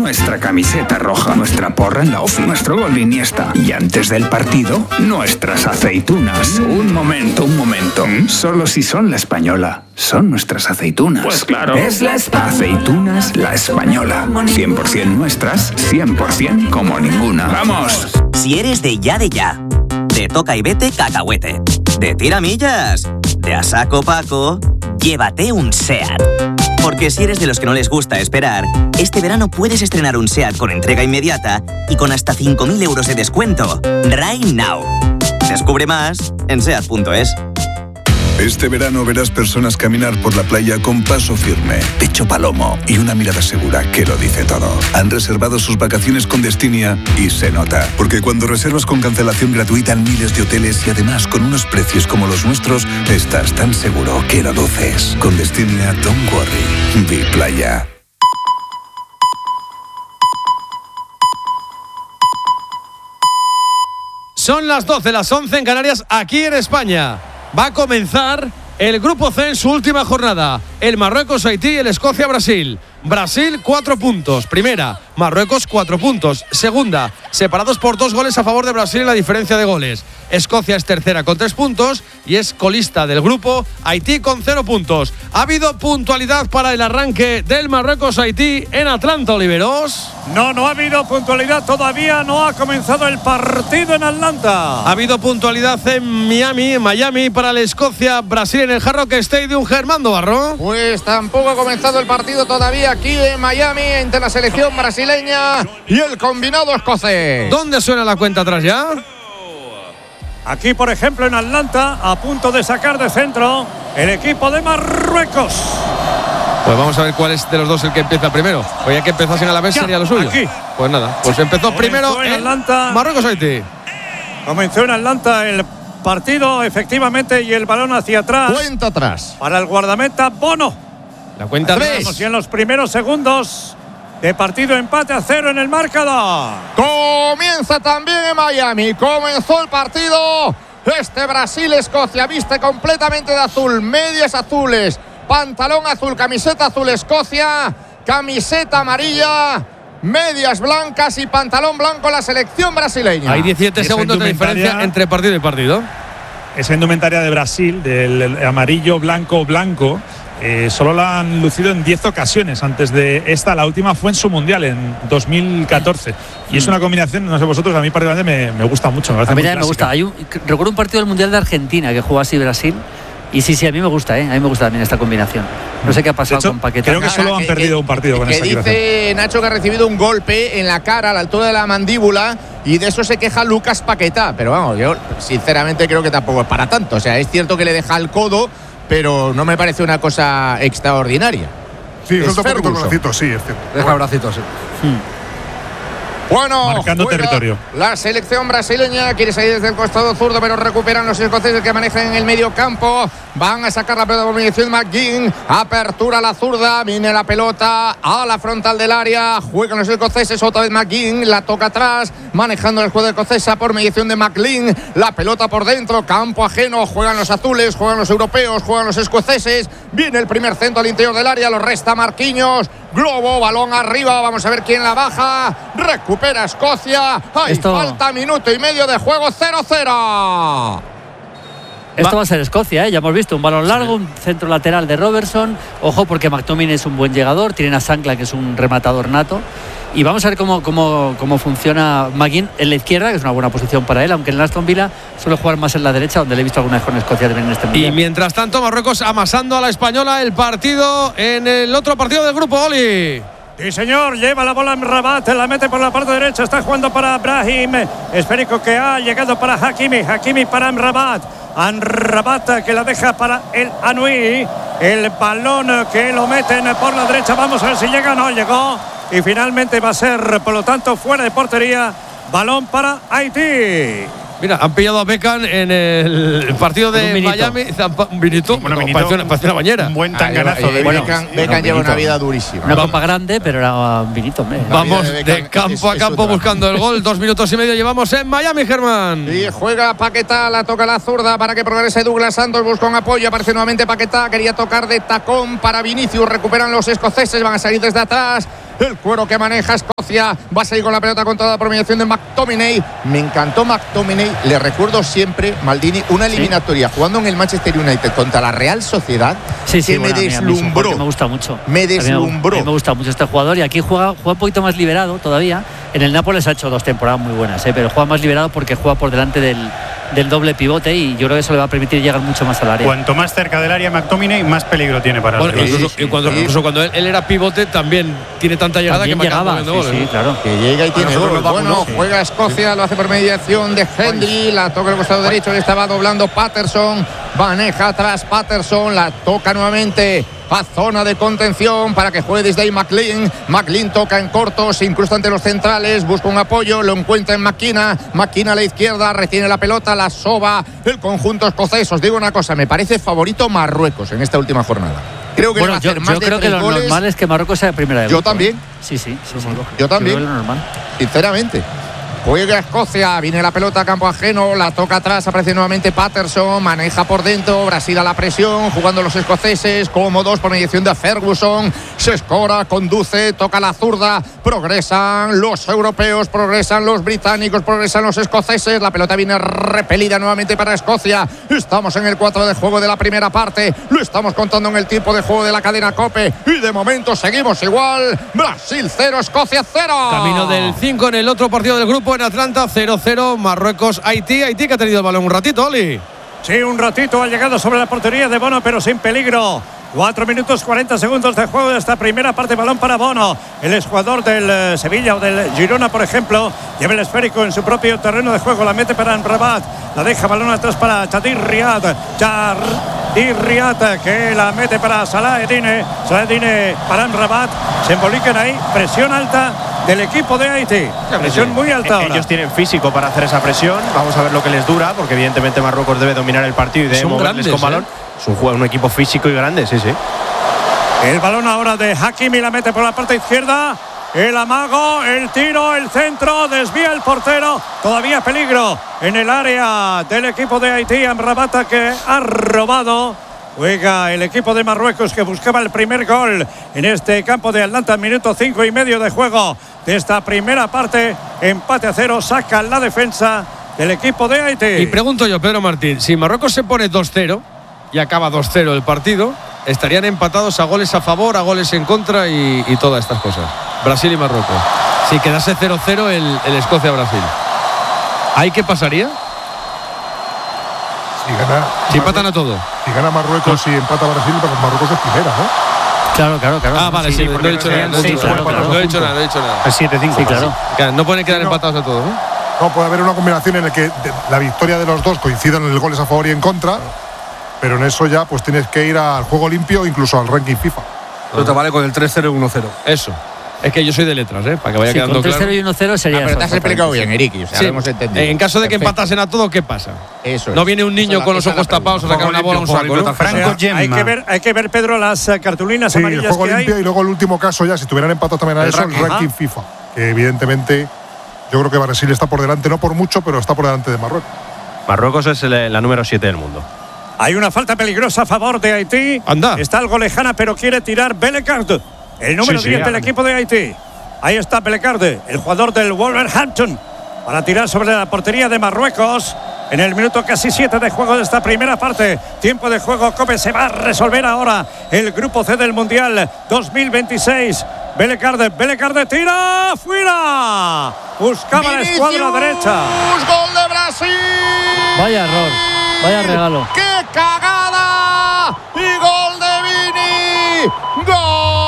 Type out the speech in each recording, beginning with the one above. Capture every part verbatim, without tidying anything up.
nuestra camiseta roja, nuestra porra en la ofi, nuestro gol de Iniesta. Y antes del partido, nuestras aceitunas. Un momento, un momento. Solo si son la española. Son nuestras aceitunas. Pues claro. Es la Española. Aceitunas La Española. cien por ciento nuestras, cien por ciento como ninguna. ¡Vamos! Si eres de ya de ya, de toca y vete cacahuete, de tiramillas, de a saco Paco, llévate un SEAT. Porque si eres de los que no les gusta esperar, este verano puedes estrenar un SEAT con entrega inmediata y con hasta cinco mil euros de descuento. Right now. Descubre más en seat punto es. Este verano verás personas caminar por la playa con paso firme, pecho palomo y una mirada segura que lo dice todo. Han reservado sus vacaciones con Destinia y se nota. Porque cuando reservas con cancelación gratuita en miles de hoteles y además con unos precios como los nuestros, estás tan seguro que lo luces. Con Destinia, don't worry. Be playa. Son las doce, las once en Canarias, aquí en España. Va a comenzar el Grupo C en su última jornada. El Marruecos-Haití y el Escocia-Brasil. Brasil, cuatro puntos. Primera, Marruecos, cuatro puntos. Segunda, separados por dos goles a favor de Brasil en la diferencia de goles. Escocia es tercera con tres puntos y es colista del grupo. Haití con cero puntos. ¿Ha habido puntualidad para el arranque del Marruecos-Haití en Atlanta, Oliveros? No, no ha habido puntualidad. Todavía no ha comenzado el partido en Atlanta. Ha habido puntualidad en Miami, en Miami, para el Escocia-Brasil en el Hard Rock Stadium. Germando Barro. Pues tampoco ha comenzado el partido todavía aquí en Miami entre la selección brasileña y el combinado escocés. ¿Dónde suena la cuenta atrás ya? Aquí, por ejemplo, en Atlanta, a punto de sacar de centro el equipo de Marruecos. Pues vamos a ver cuál es de los dos el que empieza primero. Oye, que empezasen a la vez sería lo suyo. Aquí. Pues nada, pues empezó Comenzó primero en en Atlanta. Marruecos-Haití. Comenzó en Atlanta el partido, efectivamente, y el balón hacia atrás. Cuenta atrás. Para el guardameta Bono. La cuenta tres. Y en los primeros segundos de partido, empate a cero en el marcador. Comienza también en Miami. Comenzó el partido. Este Brasil-Escocia viste completamente de azul. Medias azules, pantalón azul, camiseta azul Escocia, camiseta amarilla, medias blancas y pantalón blanco la selección brasileña. Hay diecisiete segundos de diferencia entre partido y partido. Esa indumentaria de Brasil, del amarillo, blanco, blanco, eh, solo la han lucido en diez ocasiones. Antes de esta, la última fue en su mundial en dos mil catorce. Y mm. es una combinación, no sé vosotros, a mí particularmente me, me gusta mucho. Me a mí también me gusta. Hay un, recuerdo un partido del mundial de Argentina que jugó así Brasil. Y sí, sí, a mí me gusta, ¿eh? A mí me gusta también esta combinación. No sé qué ha pasado hecho, con Paquetá. Creo que solo han que, perdido que, un partido con que esta dice equipación. Nacho que ha recibido un golpe en la cara a la altura de la mandíbula y de eso se queja Lucas Paquetá. Pero vamos, yo sinceramente creo que tampoco es para tanto. O sea, es cierto que le deja el codo, pero no me parece una cosa extraordinaria. Sí, es un poquito el bracito, sí, es cierto. Deja el bracito, sí. Hmm. Bueno, marcando territorio. La selección brasileña quiere salir desde el costado zurdo, pero recuperan los escoceses que manejan en el medio campo. Van a sacar la pelota por mediación McGinn. Apertura a la zurda. Viene la pelota a la frontal del área. Juegan los escoceses. Otra vez McGinn. La toca atrás. Manejando el juego escocesa por mediación de McLean. La pelota por dentro. Campo ajeno. Juegan los azules. Juegan los europeos. Juegan los escoceses. Viene el primer centro al interior del área. Lo resta Marquinhos. Globo. Balón arriba. Vamos a ver quién la baja. Recupera Escocia. Hay Esto... falta minuto y medio de juego. cero cero. Esto va, va a ser Escocia, ¿eh? Ya hemos visto un balón largo, un centro lateral de Robertson. Ojo, porque McTominay es un buen llegador. Tienen a Sankla, que es un rematador nato. Y vamos a ver cómo, cómo, cómo funciona McGinn en la izquierda, que es una buena posición para él, aunque en el Aston Villa suele jugar más en la derecha, donde le he visto alguna vez con Escocia también en este mundial. Y mientras tanto, Marruecos amasando a la española el partido en el otro partido del grupo, Oli. Sí, señor, lleva la bola en Rabat, la mete por la parte derecha, está jugando para Brahim, esférico que ha llegado para Hakimi, Hakimi para Amrabat, Amrabat que la deja para el Anui, el balón que lo meten por la derecha, vamos a ver si llega, no llegó, y finalmente va a ser, por lo tanto, fuera de portería, balón para Haití. Mira, han pillado a Beckham en el partido de un Miami. Un vinito. Bueno, vinito, parecía, una, parecía una bañera. Un buen tanganazo. Ah, de bueno, Beckham, sí, Beckham lleva una vida durísima. Una copa grande, pero era un vinito, hombre. Vamos de, de campo es, a campo buscando el gol. Dos minutos y medio llevamos en Miami, Germán. Y juega Paquetá, la toca la zurda para que progrese Douglas Santos. Busca un apoyo. Aparece nuevamente Paquetá. Quería tocar de tacón para Vinicius. Recuperan los escoceses. Van a salir desde atrás. el cuero que maneja Escocia, va a salir con la pelota controlada por mediación de McTominay. Me encantó McTominay, le recuerdo siempre, Maldini, una eliminatoria ¿Sí? jugando en el Manchester United contra la Real Sociedad, sí, sí, que bueno, me deslumbró. Me gusta mucho. Me deslumbró. A mí me, me gusta mucho este jugador y aquí juega, juega un poquito más liberado todavía. En el Nápoles ha hecho dos temporadas muy buenas, ¿eh? Pero juega más liberado porque juega por delante del, del doble pivote y yo creo que eso le va a permitir llegar mucho más al área. Cuanto más cerca del área McTominay, más peligro tiene para bueno, el incluso, sí, cuando, sí. incluso cuando él, él era pivote también tiene tanta llegada también que llegaba, sí, goles, sí, ¿no? claro. Que llega y tiene gol. Bueno, sí. juega Escocia, lo hace por mediación de Hendry, la toca el costado derecho, le estaba doblando Patterson, maneja atrás Patterson, la toca nuevamente a zona de contención para que juegue desde ahí McLean. McLean toca en corto, se incrusta ante los centrales, busca un apoyo, lo encuentra en McKenna. McKenna a la izquierda, retiene la pelota, la soba el conjunto escocés. Os digo una cosa, me parece favorito Marruecos en esta última jornada. Creo que bueno, va a yo, hacer más yo de creo que lo goles. normal es que Marruecos sea primera de Yo grupo. también. Sí, sí, sí, sí. Yo también. Yo creo que lo normal. Sinceramente. Juega Escocia, viene la pelota a campo ajeno, la toca atrás, aparece nuevamente Patterson, maneja por dentro, Brasil a la presión, jugando los escoceses, cómodos por mediación de Ferguson, se escora, conduce, toca la zurda, progresan los europeos, progresan los británicos, progresan los escoceses, la pelota viene repelida nuevamente para Escocia, estamos en el cuatro de juego de la primera parte, lo estamos contando en el tiempo de juego de la cadena COPE y de momento seguimos igual, Brasil cero, Escocia cero. Camino del cinco en el otro partido del grupo en Atlanta, cero cero, Marruecos, Haití. Haití que ha tenido el balón un ratito, Oli. Sí, un ratito ha llegado sobre la portería de Bono, pero sin peligro. Cuatro minutos cuarenta segundos de juego de esta primera parte. Balón para Bono, el exjugador del eh, Sevilla o del Girona, por ejemplo. Lleva el esférico en su propio terreno de juego. La mete para Amrabat. La deja balón atrás para Chadir Riad. Chadir Riad que la mete para Salah Edine. Salah Edine para Amrabat. Se involucran ahí. Presión alta del equipo de Haití. Presión muy alta ahora. Ellos tienen físico para hacer esa presión. Vamos a ver lo que les dura, porque evidentemente Marruecos debe dominar el partido y debe moverles con balón. ¿eh? Es un, juego, un equipo físico y grande, sí, sí. El balón ahora de Hakimi, la mete por la parte izquierda. El amago, el tiro, el centro, desvía el portero. Todavía peligro en el área del equipo de Haití. Amrabat que ha robado. Juega el equipo de Marruecos que buscaba el primer gol en este campo de Atlanta. Minuto cinco y medio de juego de esta primera parte. Empate a cero, saca la defensa del equipo de Haití. Y pregunto yo, Pedro Martín, si Marruecos se pone dos cero y acaba dos cero el partido, estarían empatados a goles a favor, a goles en contra y, y todas estas cosas. Brasil y Marruecos. Si quedase cero cero el, el Escocia-Brasil. ¿Ahí qué pasaría? Si gana, si empatan a todo. Si gana Marruecos y no. empata Brasil, pues Marruecos es primera, ¿no? Claro, claro, claro. Ah, vale, sí, sí, no, he dicho nada, no, he dicho claro, nada, claro, no he dicho nada, no he dicho nada. El siete cinco. Sí, claro. claro. No pueden quedar no. empatados a todos, ¿no? No, puede haber una combinación en la que la victoria de los dos coincidan en el goles a favor y en contra, pero en eso ya pues tienes que ir al juego limpio, incluso al ranking FIFA. No te vale con el tres cero y uno cero. Eso. Es que yo soy de letras, ¿eh? Para que vaya sí, quedando con claro. tres cero y uno cero sería. Ah, pero te has explicado bien, Eric. O sea, sí. lo hemos entendido. En caso de que Perfecto. empatasen a todo, ¿qué pasa? Eso es. No viene un niño la, con los ojos tapados a sacar una bola a un saco, ¿no? Franco Gemma. Hay que ver, hay que ver, Pedro, las uh, cartulinas sí, amarillas el juego que limpio hay. Y luego el último caso ya, si tuvieran empatado también a el eso, ranking, el ranking ajá. FIFA. Que evidentemente yo creo que Brasil está por delante, no por mucho, pero está por delante de Marruecos. Marruecos es el, la número siete del mundo. Hay una falta peligrosa a favor de Haití. Anda. Está algo lejana, pero quiere tirar Bellecard, el número sí, sí, diez del anda. equipo de Haití. Ahí está Bellecard, el jugador del Wolverhampton, para tirar sobre la portería de Marruecos. En el minuto casi siete de juego de esta primera parte. Tiempo de juego, Cope. Se va a resolver ahora el grupo C del Mundial dos mil veintiséis. Bellecard, Bellecard tira fuera. Buscaba la escuadra derecha. Gol de Brasil. Vaya error, vaya regalo. ¡Qué cagada! Y gol de Vini. ¡Gol!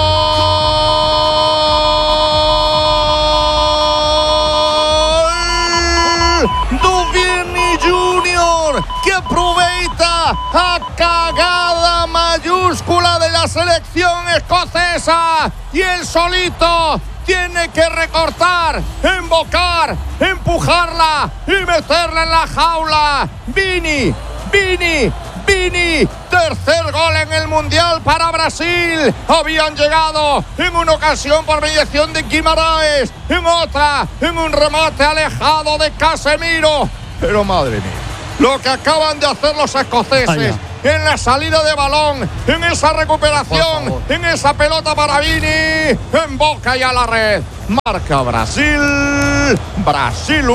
Vini Junior, que aproveita a cagada mayúscula de la selección escocesa y el solito tiene que recortar, embocar, empujarla y meterla en la jaula. Vini, Vini, Vini, tercer gol en el Mundial para Brasil. Habían llegado en una ocasión por mediación de Guimaraes, en otra, en un remate alejado de Casemiro. Pero madre mía, lo que acaban de hacer los escoceses, Vaya. en la salida de balón, en esa recuperación, en esa pelota para Vini, en boca y a la red. Marca Brasil, Brasil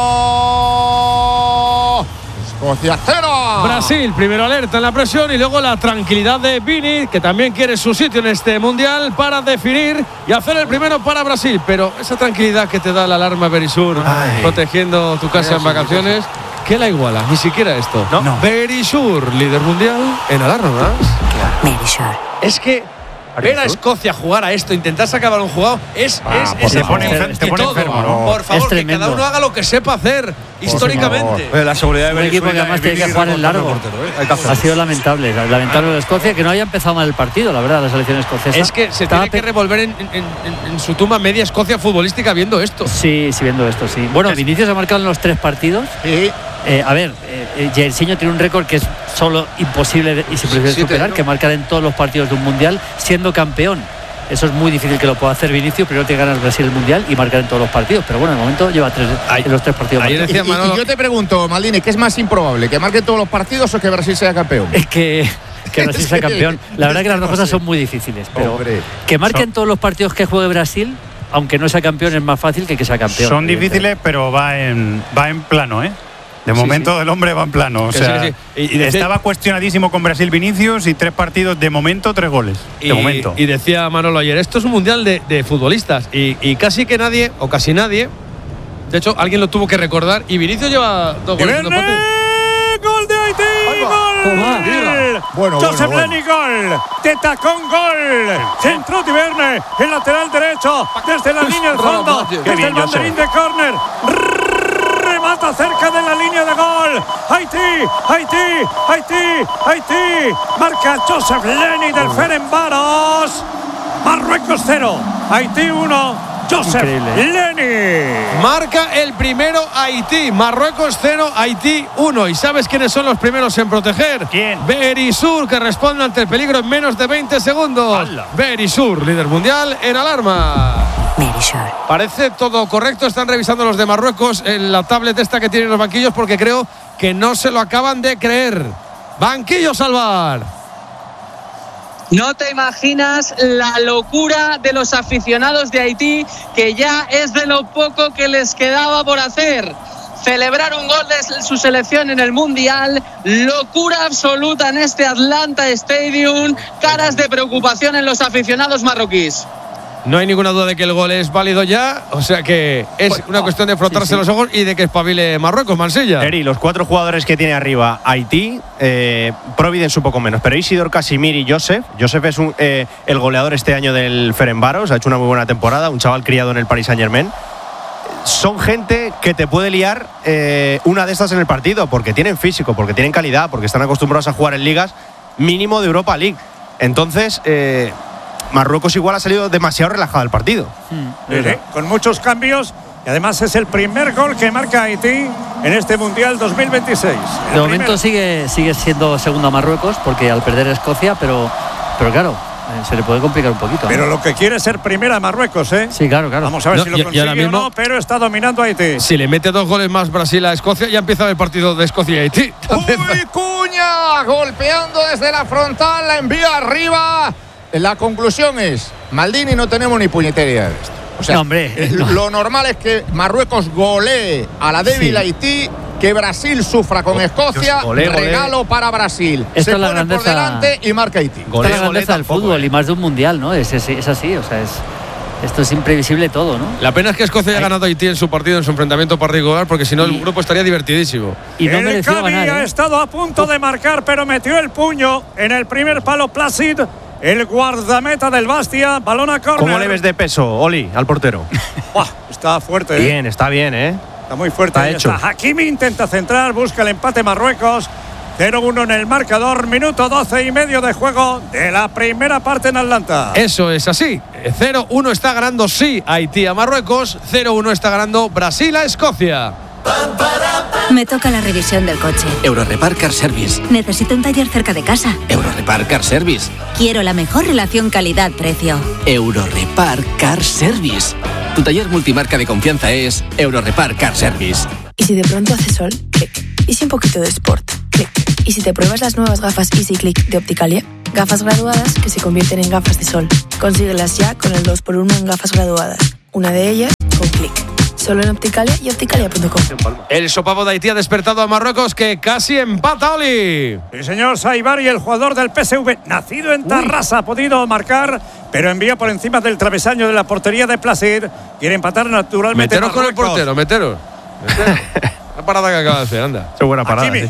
uno, Escocia cero. Brasil, primero alerta en la presión y luego la tranquilidad de Vini, que también quiere su sitio en este mundial para definir y hacer el primero para Brasil. Pero esa tranquilidad que te da la alarma Berisur, Ay. protegiendo tu casa en vacaciones, ¿qué la iguala? Ni siquiera esto. No. no. Berisur, líder mundial en alarmas. Berisur. Es que ver a Escocia jugar a esto, intentar sacar balón jugado, es. Ah, es, es te pone, enfer- te pone todo, enfermo. No. Por favor, que cada uno haga lo que sepa hacer por históricamente. Favor. La seguridad de un equipo que además tiene que jugar en largo. Portero, ¿eh? Ha sido lamentable. Lamentable de Escocia, que no haya empezado mal el partido, la verdad, la selección escocesa. Es que se Estaba tiene que revolver en, en, en, en su tumba media Escocia futbolística viendo esto. Sí, sí, viendo esto, sí. Bueno, es... Vinicius ha marcado en los tres partidos. Sí. Eh, a ver, eh, Jairzinho tiene un récord que es solo imposible de, y se puede superar, ¿no? Que marcar en todos los partidos de un mundial siendo campeón. Eso es muy difícil que lo pueda hacer Vinicius. Primero tiene que ganar Brasil el mundial y marcar en todos los partidos. Pero bueno, de momento lleva tres Ay, en los tres partidos. Ahí decía Manolo, y, y yo te pregunto, Maldini, ¿qué es más improbable? ¿Que marque todos los partidos o que Brasil sea campeón? Es que, que Brasil sea campeón. La verdad es que las dos cosas son muy difíciles. Pero Hombre. que marque en todos los partidos que juegue Brasil, aunque no sea campeón, es más fácil que que sea campeón. Son difíciles, pero va en, va en plano, ¿eh? De momento sí, sí. el hombre va en plano. O que sea, sí, sí. Y, y decía, estaba cuestionadísimo con Brasil Vinicius y tres partidos de momento, tres goles. Y, de momento. Y decía Manolo ayer, esto es un mundial de, de futbolistas. Y, y casi que nadie, o casi nadie, de hecho, alguien lo tuvo que recordar. Y Vinicius lleva dos goles. ¡Gol de Haití! ¡Gol! Bueno, Joseph bueno, Lenny, bueno. gol. De tacón, gol. Centro Tiverne, el lateral derecho, desde la línea del fondo, desde bien, el banderín de córner. Remata cerca de la línea de gol. Haití, Haití, Haití, Haití. Marca Joseph Lenny del Ferencváros. Marruecos cero, Haití uno. Joseph Lenny. Marca el primero Haití. Marruecos cero, Haití uno. ¿Y sabes quiénes son los primeros en proteger? ¿Quién? Berisur, que responde ante el peligro en menos de veinte segundos. ¡Hala! Berisur, líder mundial en alarma. Berisur. Parece todo correcto. Están revisando los de Marruecos en la tablet esta que tienen los banquillos, porque creo que no se lo acaban de creer. Banquillo Salvar. No te imaginas la locura de los aficionados de Haití, que ya es de lo poco que les quedaba por hacer. Celebrar un gol de su selección en el Mundial, locura absoluta en este Atlanta Stadium, caras de preocupación en los aficionados marroquíes. No hay ninguna duda de que el gol es válido ya, o sea que es pues, una cuestión de frotarse sí, sí. los ojos y de que espabile Marruecos, Marsella. Eri, los cuatro jugadores que tiene arriba Haití, eh, Providence un poco menos, pero Isidor, Casimir y Joseph. Joseph es un, eh, el goleador este año del Ferencváros, ha hecho una muy buena temporada, un chaval criado en el Paris Saint-Germain. Son gente que te puede liar eh, una de estas en el partido, porque tienen físico, porque tienen calidad, porque están acostumbrados a jugar en ligas mínimo de Europa League. Entonces... Eh, Marruecos igual ha salido demasiado relajado el partido. Mm, sí, con muchos cambios y además es el primer gol que marca Haití en este Mundial dos mil veintiséis. De momento sigue, sigue siendo segundo a Marruecos porque al perder Escocia, pero, pero claro, eh, se le puede complicar un poquito. Pero ¿no? lo que quiere es ser primera Marruecos, ¿eh? Sí, claro, claro. Vamos a ver no, si lo y, consigue y mismo, o no, pero está dominando Haití. Si le mete dos goles más Brasil a Escocia, ya empieza el partido de Escocia y Haití. ¡Uy, Cuña! Golpeando desde la frontal, la envía arriba. La conclusión es, Maldini, no tenemos ni puñetera idea de esto. O sea, no, hombre, no. Lo normal es que Marruecos golee a la débil sí. Haití, que Brasil sufra con Escocia, Dios, golé, regalo golé. Para Brasil. Esto Se es la pone grandeza, por delante y marca Haití. Golé, Esta es la grandeza del fútbol eh. y más de un mundial, ¿no? Es, es, es así, o sea, es... Esto es imprevisible todo, ¿no? La pena es que Escocia haya ganado a Haití en su partido, en su enfrentamiento particular, porque si no el grupo estaría divertidísimo. Y no el Cadi ganar, ¿eh? ha estado a punto de marcar, pero metió el puño en el primer palo Placid, el guardameta del Bastia, balón a córner. ¿Cómo le ves de peso, Oli, al portero? Buah, está fuerte, ¿eh? Bien, está bien, ¿eh? Está muy fuerte. Está hecho. Está. Hakimi intenta centrar, busca el empate Marruecos. cero uno en el marcador, minuto doce y medio de juego de la primera parte en Atlanta. Eso es así. cero uno está ganando sí Haití a Marruecos, cero uno está ganando Brasil a Escocia. Me toca la revisión del coche. Eurorepar Car Service. Necesito un taller cerca de casa. Eurorepar Car Service. Quiero la mejor relación calidad-precio. Eurorepar Car Service. Tu taller multimarca de confianza es Eurorepar Car Service. ¿Y si de pronto hace sol? Clic. ¿Y si un poquito de sport? Clic. ¿Y si te pruebas las nuevas gafas Easy Click de Opticalia? Gafas graduadas que se convierten en gafas de sol. Consíguelas ya con el dos por uno en gafas graduadas. Una de ellas con Click. Solo en Opticalia y opticalia punto com. El sopapo de Haití ha despertado a Marruecos, que casi empata, Oli. Sí, señor Saibari, el jugador del P S V, nacido en Tarrasa, ha podido marcar, pero envía por encima del travesaño de la portería de Placid. Quiere empatar naturalmente. Meteros con el portero, meteros. meteros. La parada que acaba de hacer, anda. Es buena parada. Sí.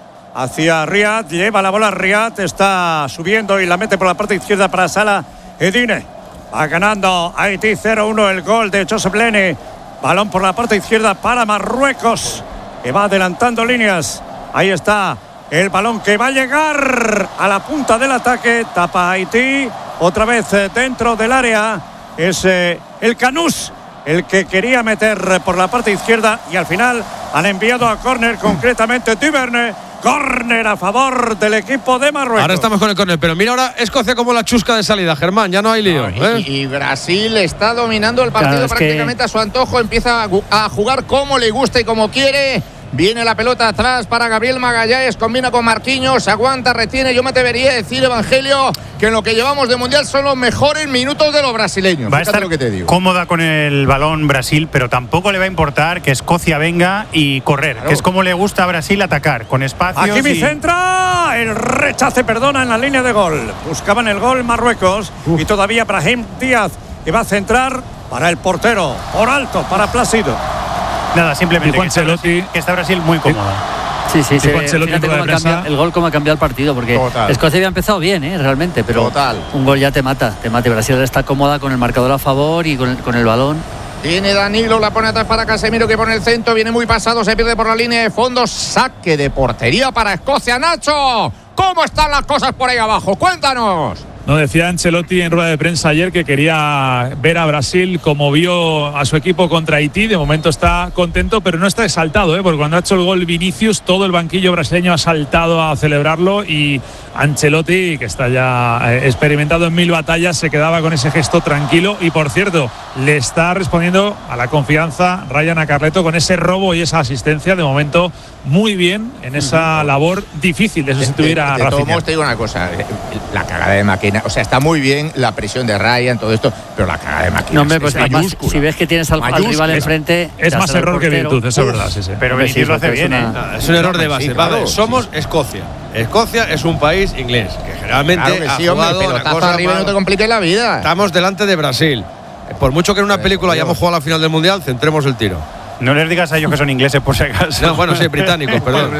Hacia Riyad, lleva la bola Riyad, está subiendo y la mete por la parte izquierda para Salah Edine. Va ganando Haití cero uno el gol de Joseph Lene. Balón por la parte izquierda para Marruecos, que va adelantando líneas. Ahí está el balón que va a llegar a la punta del ataque. Tapa Haití, otra vez dentro del área. Es eh, el Canús el que quería meter por la parte izquierda y al final han enviado a córner, concretamente Duverne. Córner a favor del equipo de Marruecos. Ahora estamos con el córner, pero mira ahora Escocia como la chusca de salida, Germán, ya no hay lío. No, ¿eh? y, y Brasil está dominando el partido, claro, prácticamente que... a su antojo, empieza a, a jugar como le gusta y como quiere. Viene la pelota atrás para Gabriel Magallanes, combina con Marquinhos, aguanta, retiene. Yo me atrevería a decir, Evangelio, que en lo que llevamos de Mundial son los mejores minutos de los brasileños. Va a estar lo que te digo. Cómoda con el balón Brasil, pero tampoco le va a importar que Escocia venga y correr, claro, que es como le gusta a Brasil atacar, con espacios. Aquí mi y... centra, el rechace, perdona, en la línea de gol. Buscaban el gol Marruecos. Uf. Y todavía Brahim Díaz, que va a centrar para el portero, por alto, para Plácido. Nada, simplemente que está, Brasil, que está Brasil muy cómoda. Sí, sí, sí. Fíjate cómo cambia, el gol cómo ha cambiado el partido, porque Total. Escocia había empezado bien, ¿eh? Realmente, pero Total. un gol ya te mata, te mata. Brasil está cómoda con el marcador a favor y con el, con el balón. Viene Danilo, la pone atrás para Casemiro, que pone el centro, viene muy pasado, se pierde por la línea de fondo, saque de portería para Escocia. Nacho, ¿cómo están las cosas por ahí abajo? Cuéntanos. No, decía Ancelotti en rueda de prensa ayer que quería ver a Brasil como vio a su equipo contra Haití. De momento está contento, pero no está exaltado, ¿eh? Porque cuando ha hecho el gol Vinicius, todo el banquillo brasileño ha saltado a celebrarlo y Ancelotti, que está ya experimentado en mil batallas, se quedaba con ese gesto tranquilo. Y por cierto, le está respondiendo a la confianza Ryan Acarleto con ese robo y esa asistencia. De momento, muy bien en esa labor difícil de sustituir de, de, a de Rafinha. De todos te digo una cosa, la cagada de máquina, o sea, está muy bien la presión de Ryan, todo esto, pero la cagada de máquina no, hombre, pues es además, mayúscula. Si ves que tienes al, al rival enfrente, es más error que virtud, eso es verdad, sí, sí. Pero Vinicius lo hace bien, ¿eh? No, es un error de base. Sí, claro, vale, somos sí. Escocia. Escocia es un país inglés que generalmente claro que ha sí, jugado hombre, pero tazo arriba no te compliques la vida. Estamos delante de Brasil. Por mucho que en una pero, película hayamos jugado la final del Mundial, centremos el tiro. No les digas a ellos que son ingleses por si acaso. No, bueno, sí, británicos, perdón.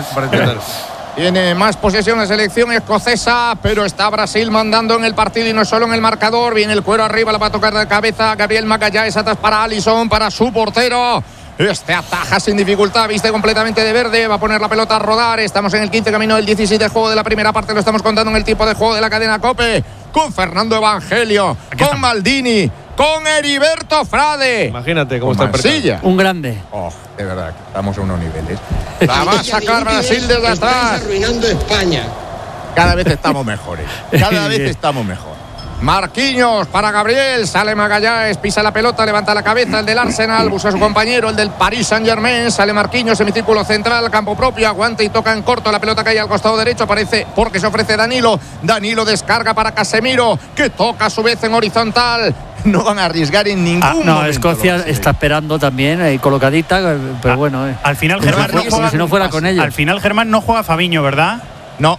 Tiene más posesión la selección escocesa, pero está Brasil mandando en el partido y no solo en el marcador. Viene el cuero arriba, la va a tocar de cabeza Gabriel Magallanes, atrás para Alisson, para su portero. Este ataja sin dificultad, viste completamente de verde, va a poner la pelota a rodar. Estamos en el quince, camino del dieciséis de juego de la primera parte, lo estamos contando en el tipo de juego de la cadena COPE, con Fernando Evangelio, Aquí con está. Maldini, con Heriberto Frade. Imagínate cómo con está el Marsilla. Un grande. Oh, de verdad, estamos a unos niveles. La va a sacar Brasil desde atrás. Arruinando España. Cada vez estamos mejores. Cada vez estamos mejor. Marquinhos para Gabriel, sale Magallanes, pisa la pelota, levanta la cabeza el del Arsenal, busca a su compañero, el del Paris Saint-Germain, sale Marquinhos, semicírculo central, campo propio, aguanta y toca en corto, la pelota cae al costado derecho, aparece porque se ofrece Danilo, Danilo descarga para Casemiro, que toca a su vez en horizontal. No van a arriesgar en ningún ah, no, momento. Escocia está esperando también, eh, colocadita, pero ah, bueno. Eh. Al final Germán no juega, si no fuera con ellos. Al final Germán no juega Fabinho, ¿verdad? No.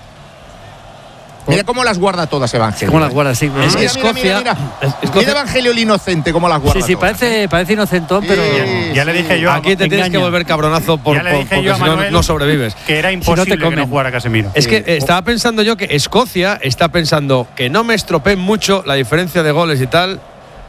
Mira cómo las guarda todas Evangelio. ¿Cómo las guarda? Sí. Es que Escocia. Mira, mira, mira. mira Evangelio el inocente, cómo las guarda. Sí, sí, todas, parece, ¿eh? parece inocentón, pero. Sí, ya, ya le dije yo. Aquí te tienes que volver cabronazo por, ya le dije por, yo porque a Manuel si no, no sobrevives. Que era imposible si no que no jugara Casemiro. Es que eh, estaba pensando yo que Escocia está pensando que no me estropeen mucho la diferencia de goles y tal.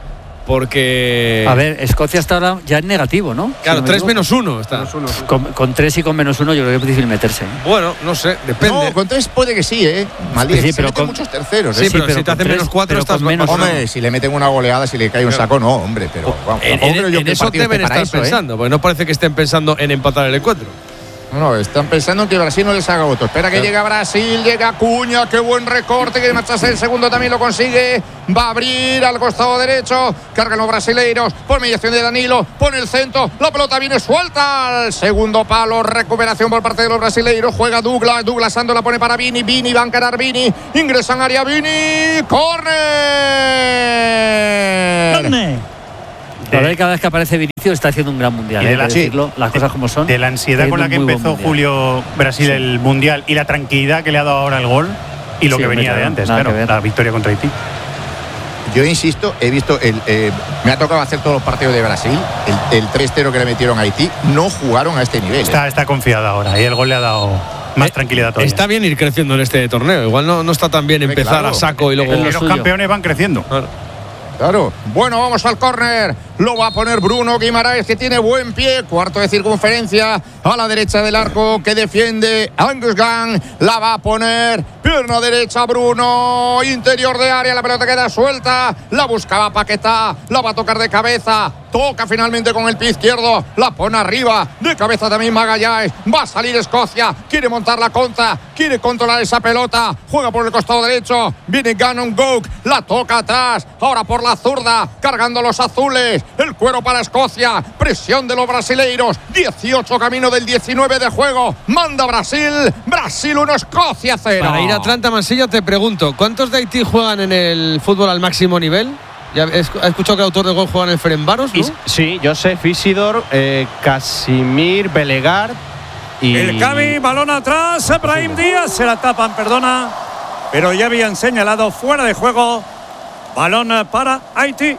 Porque. A ver, Escocia está ahora ya en negativo, ¿no? Claro, si no tres menos uno está. Menos uno, sí. con, con tres y con menos uno, yo creo que es difícil meterse. Bueno, no sé, depende. No, con tres puede que sí, ¿eh? Maldito, sí, pero se con muchos terceros. Sí, ¿eh? pero, sí, pero si te hacen menos cuatro, estás menos. Hombre, si le meten una goleada, si le cae un saco, no, hombre. Pero vamos, en, en, en eso deben estar eso, pensando, ¿eh? Porque no parece que estén pensando en empatar el encuentro. No, están pensando en que Brasil no les haga voto. Espera que llega Brasil, llega Acuña, qué buen recorte, que marcharse el segundo también lo consigue. Va a abrir al costado derecho, cargan los brasileiros, por mediación de Danilo, pone el centro, la pelota viene suelta al segundo palo, recuperación por parte de los brasileiros, juega Douglas, Douglas Santos la pone para Vini, Vini va a encarar Vini, ingresa en área Vini, córner. La verdad, cada vez que aparece Vinicius está haciendo un gran mundial. Y de la, ¿eh? sí, decirlo, las cosas como son. De la ansiedad con la que empezó Julio Brasil sí. el mundial y la tranquilidad que le ha dado ahora el gol y lo sí, que venía de antes, claro, la victoria contra Haití. Yo insisto, he visto, el, eh, me ha tocado hacer todos los partidos de Brasil, el, el tres cero que le metieron a Haití, no jugaron a este nivel. Está, eh. está confiado ahora y el gol le ha dado más eh, tranquilidad todavía. Está bien ir creciendo en este torneo, igual no, no está tan bien empezar claro. a saco y luego… Los campeones van creciendo. Claro. Claro. Bueno, vamos al córner. Lo va a poner Bruno Guimaraes, que tiene buen pie. Cuarto de circunferencia a la derecha del arco, que defiende Angus Gunn. La va a poner pierna derecha Bruno. Interior de área, la pelota queda suelta. La buscaba Paquetá. La va a tocar de cabeza. Toca finalmente con el pie izquierdo. La pone arriba. De cabeza también Magallanes. Va a salir Escocia. Quiere montar la contra. Quiere controlar esa pelota. Juega por el costado derecho. Viene Gannon Gouk. La toca atrás. Ahora por la zurda. Cargando los azules. El cuero para Escocia. Presión de los brasileiros. dieciocho camino del diecinueve de juego. Manda Brasil. Brasil uno, Escocia cero. Para ir a Atlanta, Mansilla, te pregunto, ¿cuántos de Haití juegan en el fútbol al máximo nivel? ¿Ya has escuchado que el autor de gol juega en el Ferencváros, no? Sí, Josef, Isidor, eh, Casimir, Belegar y… El Cami, balón atrás, Brahim Díaz, se la tapan, perdona, pero ya habían señalado fuera de juego. Balón para Haití.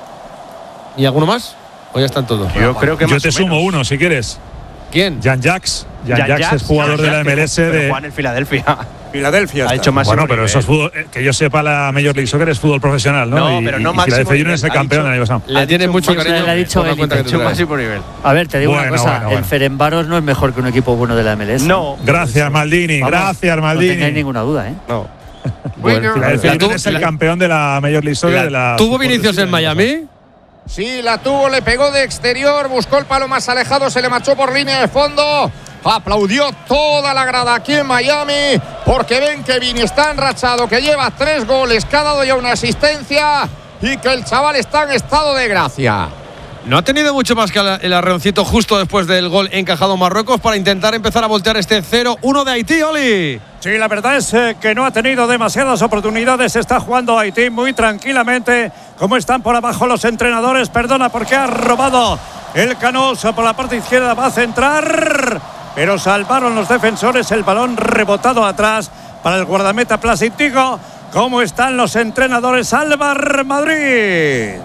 ¿Y alguno más? ¿O ya están todos? Yo creo que Yo te sumo uno, si quieres. ¿Quién? Jean-Jacques. Jean-Jacques es jugador de la M L S de… Juan en Filadelfia. Filadelfia ha hecho más. Bueno, pero eso es fútbol, que yo sepa, la Major League Soccer es fútbol profesional, ¿no? No, y, pero no y máximo Filadelfia Union es el campeón del año pasado. Le tiene mucho cariño. Le ha dicho él, máximo nivel. A ver, te digo bueno, una cosa, bueno, bueno. el Ferencváros no es mejor que un equipo bueno de la M L S. No. Gracias, Maldini. Vamos, gracias, Maldini. No tengáis ninguna duda, ¿eh? No. Bueno, Filadelfia Union es el campeón de la Major League Soccer. La, de la ¿Tuvo Vinicius en Miami? Sí, la tuvo, le pegó de exterior, buscó el palo más alejado, se le marchó por línea de fondo. Aplaudió toda la grada aquí en Miami, porque ven que Vini está enrachado, que lleva tres goles, que ha dado ya una asistencia y que el chaval está en estado de gracia. No ha tenido mucho más que el arreoncito justo después del gol encajado Marruecos para intentar empezar a voltear este cero uno de Haití, Oli. Sí, la verdad es que no ha tenido demasiadas oportunidades. Está jugando Haití muy tranquilamente. Como están por abajo los entrenadores, perdona, porque ha robado el Canosa por la parte izquierda, va a centrar, pero salvaron los defensores, el balón rebotado atrás para el guardameta Plasitigo. ¿Cómo están los entrenadores? Álvar Madrid.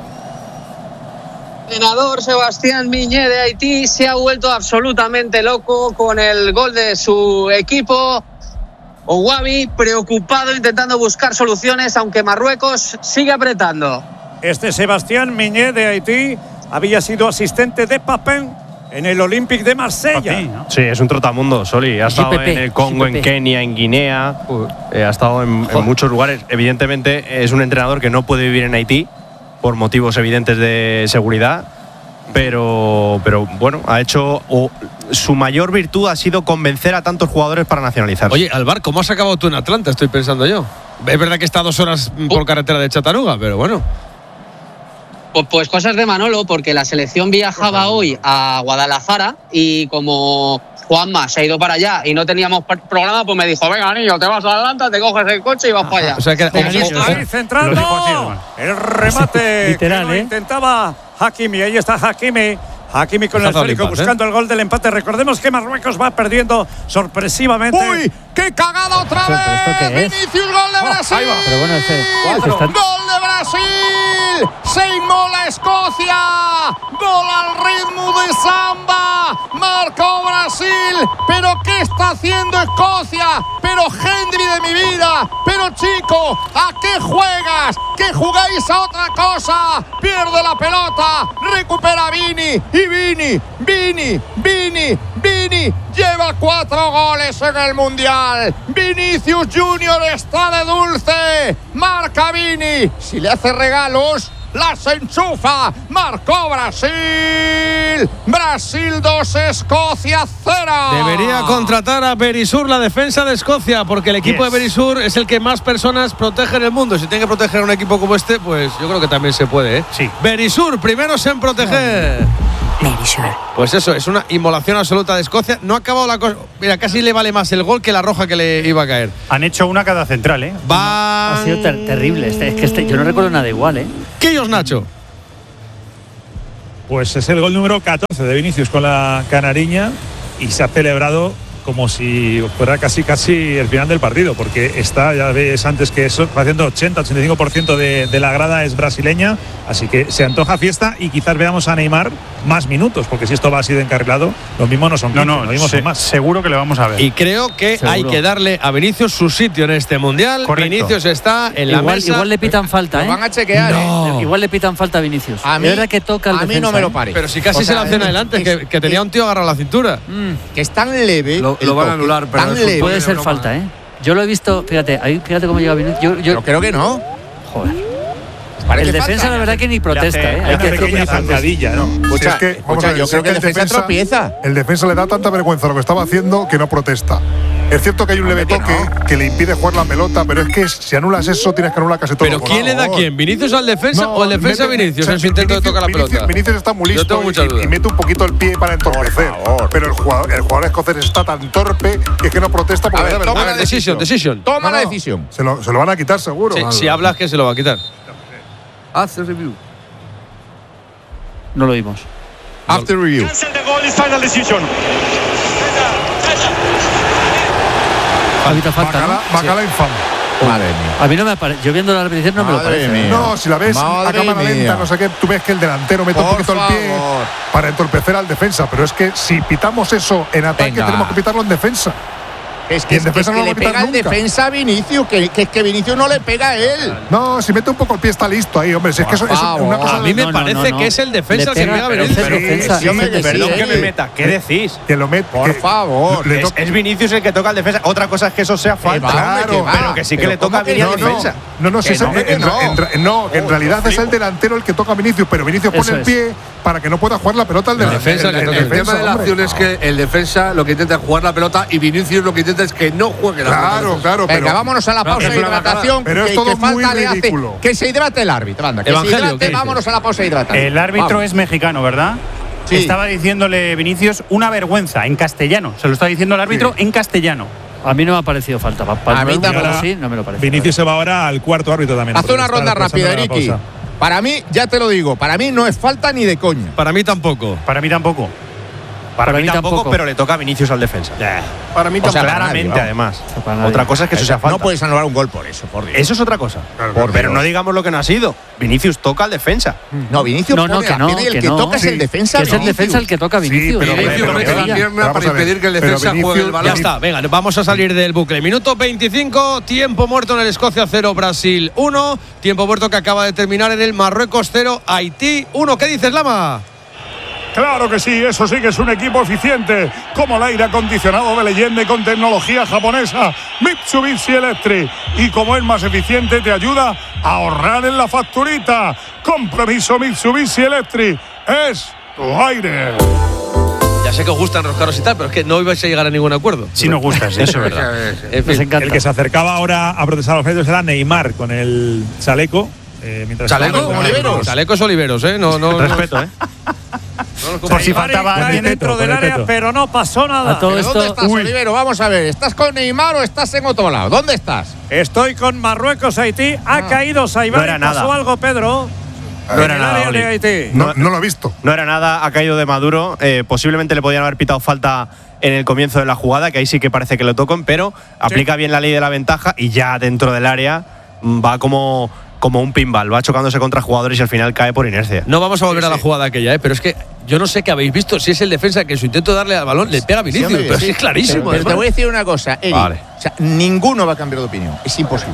El entrenador Sebastián Miñé de Haití se ha vuelto absolutamente loco con el gol de su equipo. Ouabi preocupado, intentando buscar soluciones, aunque Marruecos sigue apretando. Este Sebastián Miñé de Haití había sido asistente de Papin en el Olympique de Marsella. Papin, ¿no? Sí, es un trotamundo, Soli. Ha estado en el Congo, en Kenia, en Guinea. Eh, ha estado en, en muchos lugares. Evidentemente es un entrenador que no puede vivir en Haití por motivos evidentes de seguridad. Pero, pero bueno, ha hecho… O, su mayor virtud ha sido convencer a tantos jugadores para nacionalizarse. Oye, Alvar, ¿cómo has acabado tú en Atlanta? Estoy pensando yo. Es verdad que está dos horas por carretera de Chattanooga, pero bueno. Pues, pues cosas de Manolo, porque la selección viajaba hoy a Guadalajara y como Juanma se ha ido para allá y no teníamos programa, pues me dijo, venga, niño, te vas a Atlanta, te coges el coche y vas para allá. O sea que… Ahí centrando el remate. Literal, que ¿eh? Intentaba Hakimi, ahí está Hakimi. Hakimi con el esférico buscando ¿eh? el gol del empate. Recordemos que Marruecos va perdiendo sorpresivamente. ¡Uy! ¡Qué cagada otra ¿Pero vez! esto qué es? Vinicius, gol de Brasil. Oh, pero bueno, ese, ese está… ¡Gol de Brasil! ¡Se inmola Escocia! ¡Gol al ritmo de samba! ¡Marcó Brasil! ¿Pero qué está haciendo Escocia? ¡Pero Henry de mi vida! ¡Pero chico! ¿A qué juegas? ¿Que jugáis a otra cosa? Pierde la pelota, recupera Vini y Vini, Vini, Vini, Vini lleva cuatro goles en el Mundial. Vinicius Junior está de dulce, marca Vini, si le hace regalos las enchufa. Marcó Brasil, Brasil. Brasil dos, Escocia cero. Debería contratar a Berisur, la defensa de Escocia, porque el equipo yes. de Berisur es el que más personas protege en el mundo. Si tiene que proteger a un equipo como este, pues yo creo que también se puede, ¿eh? Sí. Berisur, primeros en proteger. Berisur. Pues eso, es una inmolación absoluta de Escocia. No ha acabado la cosa. Mira, casi le vale más el gol que la roja que le iba a caer. Han hecho una cada central, ¿eh? Va. Ha sido ter terrible. Este, es que este, yo no recuerdo nada igual, ¿eh? ¿Qué ellos, Nacho? Pues es el gol número catorce de Vinicius con la canariña y se ha celebrado como si fuera casi casi el final del partido, porque está, ya ves antes que eso, haciendo ochenta, ochenta y cinco por ciento de, de la grada es brasileña, así que se antoja fiesta y quizás veamos a Neymar más minutos, porque si esto va así de encarrilado, lo mismo no son quince, no, no, lo mismo se, son más. Seguro que le vamos a ver. Y creo que seguro. hay que darle a Vinicius su sitio en este mundial. Correcto. Vinicius está en la igual, mesa. Igual le pitan falta, ¿eh? Lo van a chequear, no. ¿eh? Igual le pitan falta a Vinicius. A mí, de verdad que toca el a mí defensa, no me lo ¿eh? parece. Pero si casi O se sea, la hacen adelante, es, que, que tenía un tío agarrado a la cintura. Mm. Que es tan leve. Lo, lo van a anular, pero tan leve. Puede ser falta, ¿eh? Yo lo he visto, fíjate, ahí, fíjate cómo llega Vinicius. Yo, yo, Pero creo que no. Joder. Parece El defensa, falta. la verdad, que ni protesta, ¿eh? Hay una pequeña zancadilla, ¿no? Escucha, Si es que, vamos escucha, a ver, yo si creo es que el el defensa tropieza. El defensa le da tanta vergüenza lo que estaba haciendo que no protesta. Es cierto que hay un leve Hombre, que toque no. que le impide jugar la pelota, pero es que si anulas eso tienes que anular casi todo. ¿Pero quién le da a quién? ¿Vinicius al defensa No, o el defensa mete- a Vinicius o sea, en su intento Vinicius- de tocar la Vinicius- pelota? Vinicius está muy listo Yo tengo muchas y, dudas. y mete un poquito el pie para entorpecer. Pero el jugador, el jugador escocés está tan torpe que es que no protesta porque A ver, le da toma A vergüenza. ver, decision, decision. Toma No, la no, decisión. Se lo, se lo van a quitar seguro. Sí, Algo. si hablas, que se lo va a quitar. Haz el review. No lo vimos. After review. Habita falta, Bacala, ¿no? Bacala infame. Madre mía. A mí no me parece. Yo viendo la repetición no me lo Madre parece. mía. No, si la ves a Madre cámara mía. lenta, no sé qué, tú ves que el delantero mete un Por poquito el pie favor. para entorpecer al defensa. Pero es que si pitamos eso en ataque, Venga. tenemos que pitarlo en defensa. Es Y que, en defensa es no que lo va le a quitar pega el nunca. defensa a Vinicius, que, que es que Vinicius no le pega a él. No, si mete un poco el pie está listo ahí, hombre. Si es que eso, eso es una favor. cosa. A mí me No, no, parece no, no. que es el defensa Le el que pega, pega a pero Vinicius. es el defensa. Sí, hombre, Sí, que perdón sí, que eh. me meta. ¿Qué decís? Que lo mete. Por que favor. le Es, toca- es Vinicius el que toca al defensa. Otra cosa es que eso sea falta. va, hombre, claro, que va. pero que sí que Pero le toca a ¿cómo que Vini al No, no, defensa. no, no, si Que es no, el- que en, no. en ra- no, que en Oh, realidad yo es el flipo. delantero el que toca a Vinicius, pero Vinicius pone Eso el es. pie para que no pueda jugar la pelota al El delantero. defensa que El, toca el el tema de la hombre. acción es que el defensa lo que intenta es jugar la pelota y Vinicius lo que intenta es que no juegue la pelota. Claro, claro, Venga, pero. vámonos a la pausa es de una hidratación. Pero que, es todo que falta muy le hace. ridículo. Que se hidrate el árbitro, anda. Que Evangelio, se hidrate, ¿qué dices? vámonos a la pausa de hidratación. El árbitro Vamos. es mexicano, ¿verdad? Sí. Estaba diciéndole Vinicius una vergüenza en castellano. Se lo está diciendo el árbitro en castellano. A mí no me ha parecido falta. Pa, pa, A mí no, tampoco. así, no me lo parece. Vinicius se va ahora al cuarto árbitro también. Haz porque una está ronda pasando rápida, la Ricky. pausa. Para mí, ya te lo digo, para mí no es falta ni de coña. Para mí tampoco. Para mí tampoco. Para, Para mí mí tampoco, tampoco. pero le toca a Vinicius al defensa. Para mí O sea, tampoco. para nadie, Claramente, vamos. además. Para nadie. Otra cosa es que eso sea falta. No puedes anular un gol por eso, por Dios. Eso es otra cosa. Por pero Dios. no digamos lo que no ha sido. Vinicius toca al defensa. No, Vinicius No, no, pone que la no, pierna y el que que no. toca es Sí. el defensa. Que es el Vinicius. defensa el que toca a Vinicius. pero- Vinicius pero- mete la pero- pierna vamos para a ver, impedir que el pero defensa juegue el Vinicius- balón. Ya está, venga, vamos a salir del bucle. Minuto veinticinco, tiempo muerto en el Escocia cero, Brasil uno. Tiempo muerto que acaba de terminar en el Marruecos cero, Haití uno. ¿Qué dices, Lama? Claro que sí, eso sí que es un equipo eficiente, como el aire acondicionado de leyenda y con tecnología japonesa Mitsubishi Electric. Y como es más eficiente, te ayuda a ahorrar en la facturita. Compromiso Mitsubishi Electric es tu aire. Ya sé que os gustan enroscaros y tal, pero es que no ibais a llegar a ningún acuerdo. Si nos gusta, sí. Eso es verdad. En Nos fin. encanta. El que se acercaba ahora a protestar a los árbitros era Neymar con el chaleco. Eh, mientras ¿Chaleco? estaba- Oliveros. Chalecos Oliveros, ¿eh? No, no, no. Respeto, ¿eh? Por si faltaba Con el alguien. teto, dentro del con el área, teto. pero no pasó nada. A todo ¿Pero ¿Dónde esto. estás, Uy. Olivero? Vamos a ver, ¿estás con Neymar o estás en otro lado? ¿Dónde estás? Estoy con Marruecos, Haití. Ha Ah. caído Saibari. No era nada. ¿Pasó algo, Pedro? No En era el nada, área Oli. de Haití. No, no lo he visto. No era nada, ha caído de Maduro. Eh, posiblemente le podían haber pitado falta en el comienzo de la jugada, que ahí sí que parece que lo tocan, pero aplica bien la ley de la ventaja y ya dentro del área mm, va como, como un pinball, va chocándose contra jugadores y al final cae por inercia. No vamos a volver a la jugada aquella, ¿eh? Pero es que yo no sé qué habéis visto. Si es el defensa que en su intento de darle al balón le pega a Vinicius. Sí, hombre, pero sí. es clarísimo. Pero, pero te además. voy a decir una cosa, Eri. Vale. O sea, ninguno va a cambiar de opinión. Es imposible.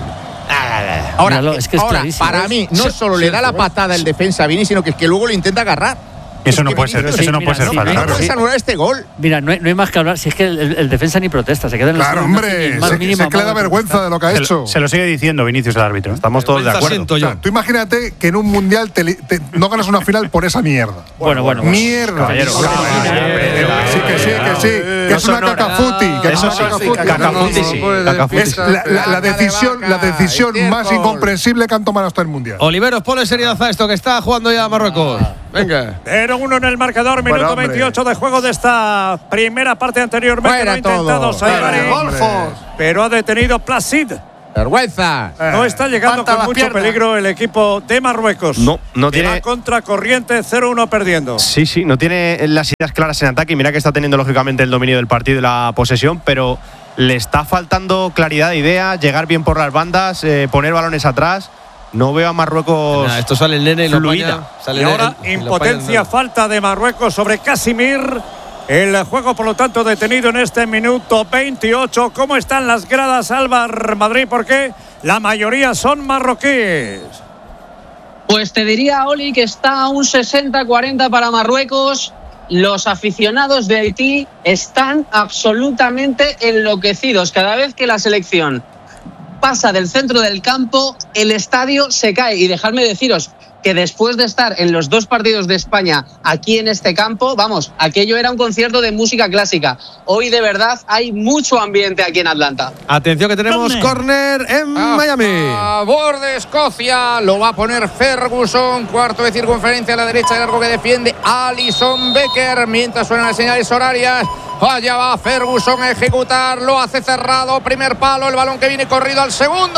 Ahora, Míralo, es que es ahora clarísimo. para mí, no Sí, solo sí, le da la sí. patada el defensa a Vini, sino que es que luego lo intenta agarrar. Eso no puede ser, eso no puede ser falta. No puedes anular este gol. Mira, no hay, no hay más que hablar. Si es que el, el, el defensa ni protesta, se queda en el Claro, hombre, más se, mínimo se que le da amago de vergüenza de lo que ha Se hecho. lo, se lo sigue diciendo Vinicius, el árbitro. Estamos todos de Vergüenza acuerdo. siento yo. O sea, tú imagínate que en un mundial te li- te- no ganas una final por esa mierda. Bueno, bueno, bueno. Mierda. Caballero, Sí, sí, que sí, que sí. Que No es una sonora. cacafuti. Que Eso es sí, una cacafuti. cacafuti sí. Cacafuti Es sí. la, la- la decisión, la decisión más incomprensible que han tomado hasta el mundial. Oliveros, ponle seriedad a esto que está jugando ya Marruecos. Venga. Pero uno en el marcador, Bueno, minuto hombre. veintiocho de juego de esta primera parte anteriormente. Fuera no ha intentado todo. Saibari, Fuera, golfos. pero ha detenido Placid. Vergüenza. No está llegando Levanta con las mucho piernas. peligro el equipo de Marruecos. No, no Que va tiene. contra corriente, cero uno perdiendo. Sí, sí, no tiene las ideas claras en ataque. Y mira que está teniendo lógicamente el dominio del partido y la posesión, pero le está faltando claridad de idea, llegar bien por las bandas, eh, poner balones atrás. No veo a Marruecos. Nah, esto sale el nene y lo fluida. apaña, sale Y el- ahora y lo impotencia, apaña. falta de Marruecos sobre Casimir. El juego, por lo tanto, detenido en este minuto veintiocho. ¿Cómo están las gradas, Álvar Madrid? Porque la mayoría son marroquíes. Pues te diría, Oli, que está a un sesenta cuarenta para Marruecos. Los aficionados de Haití están absolutamente enloquecidos. Cada vez que la selección pasa del centro del campo, el estadio se cae. Y dejadme deciros que después de estar en los dos partidos de España aquí en este campo, vamos, aquello era un concierto de música clásica. Hoy de verdad hay mucho ambiente aquí en Atlanta. Atención que tenemos córner en A Miami. favor de Escocia. Lo va a poner Ferguson. Cuarto de circunferencia a la derecha, largo que defiende Alison Becker. Mientras suenan las señales horarias. Allá va Ferguson a ejecutar. Lo hace cerrado. Primer palo. El balón que viene corrido al segundo.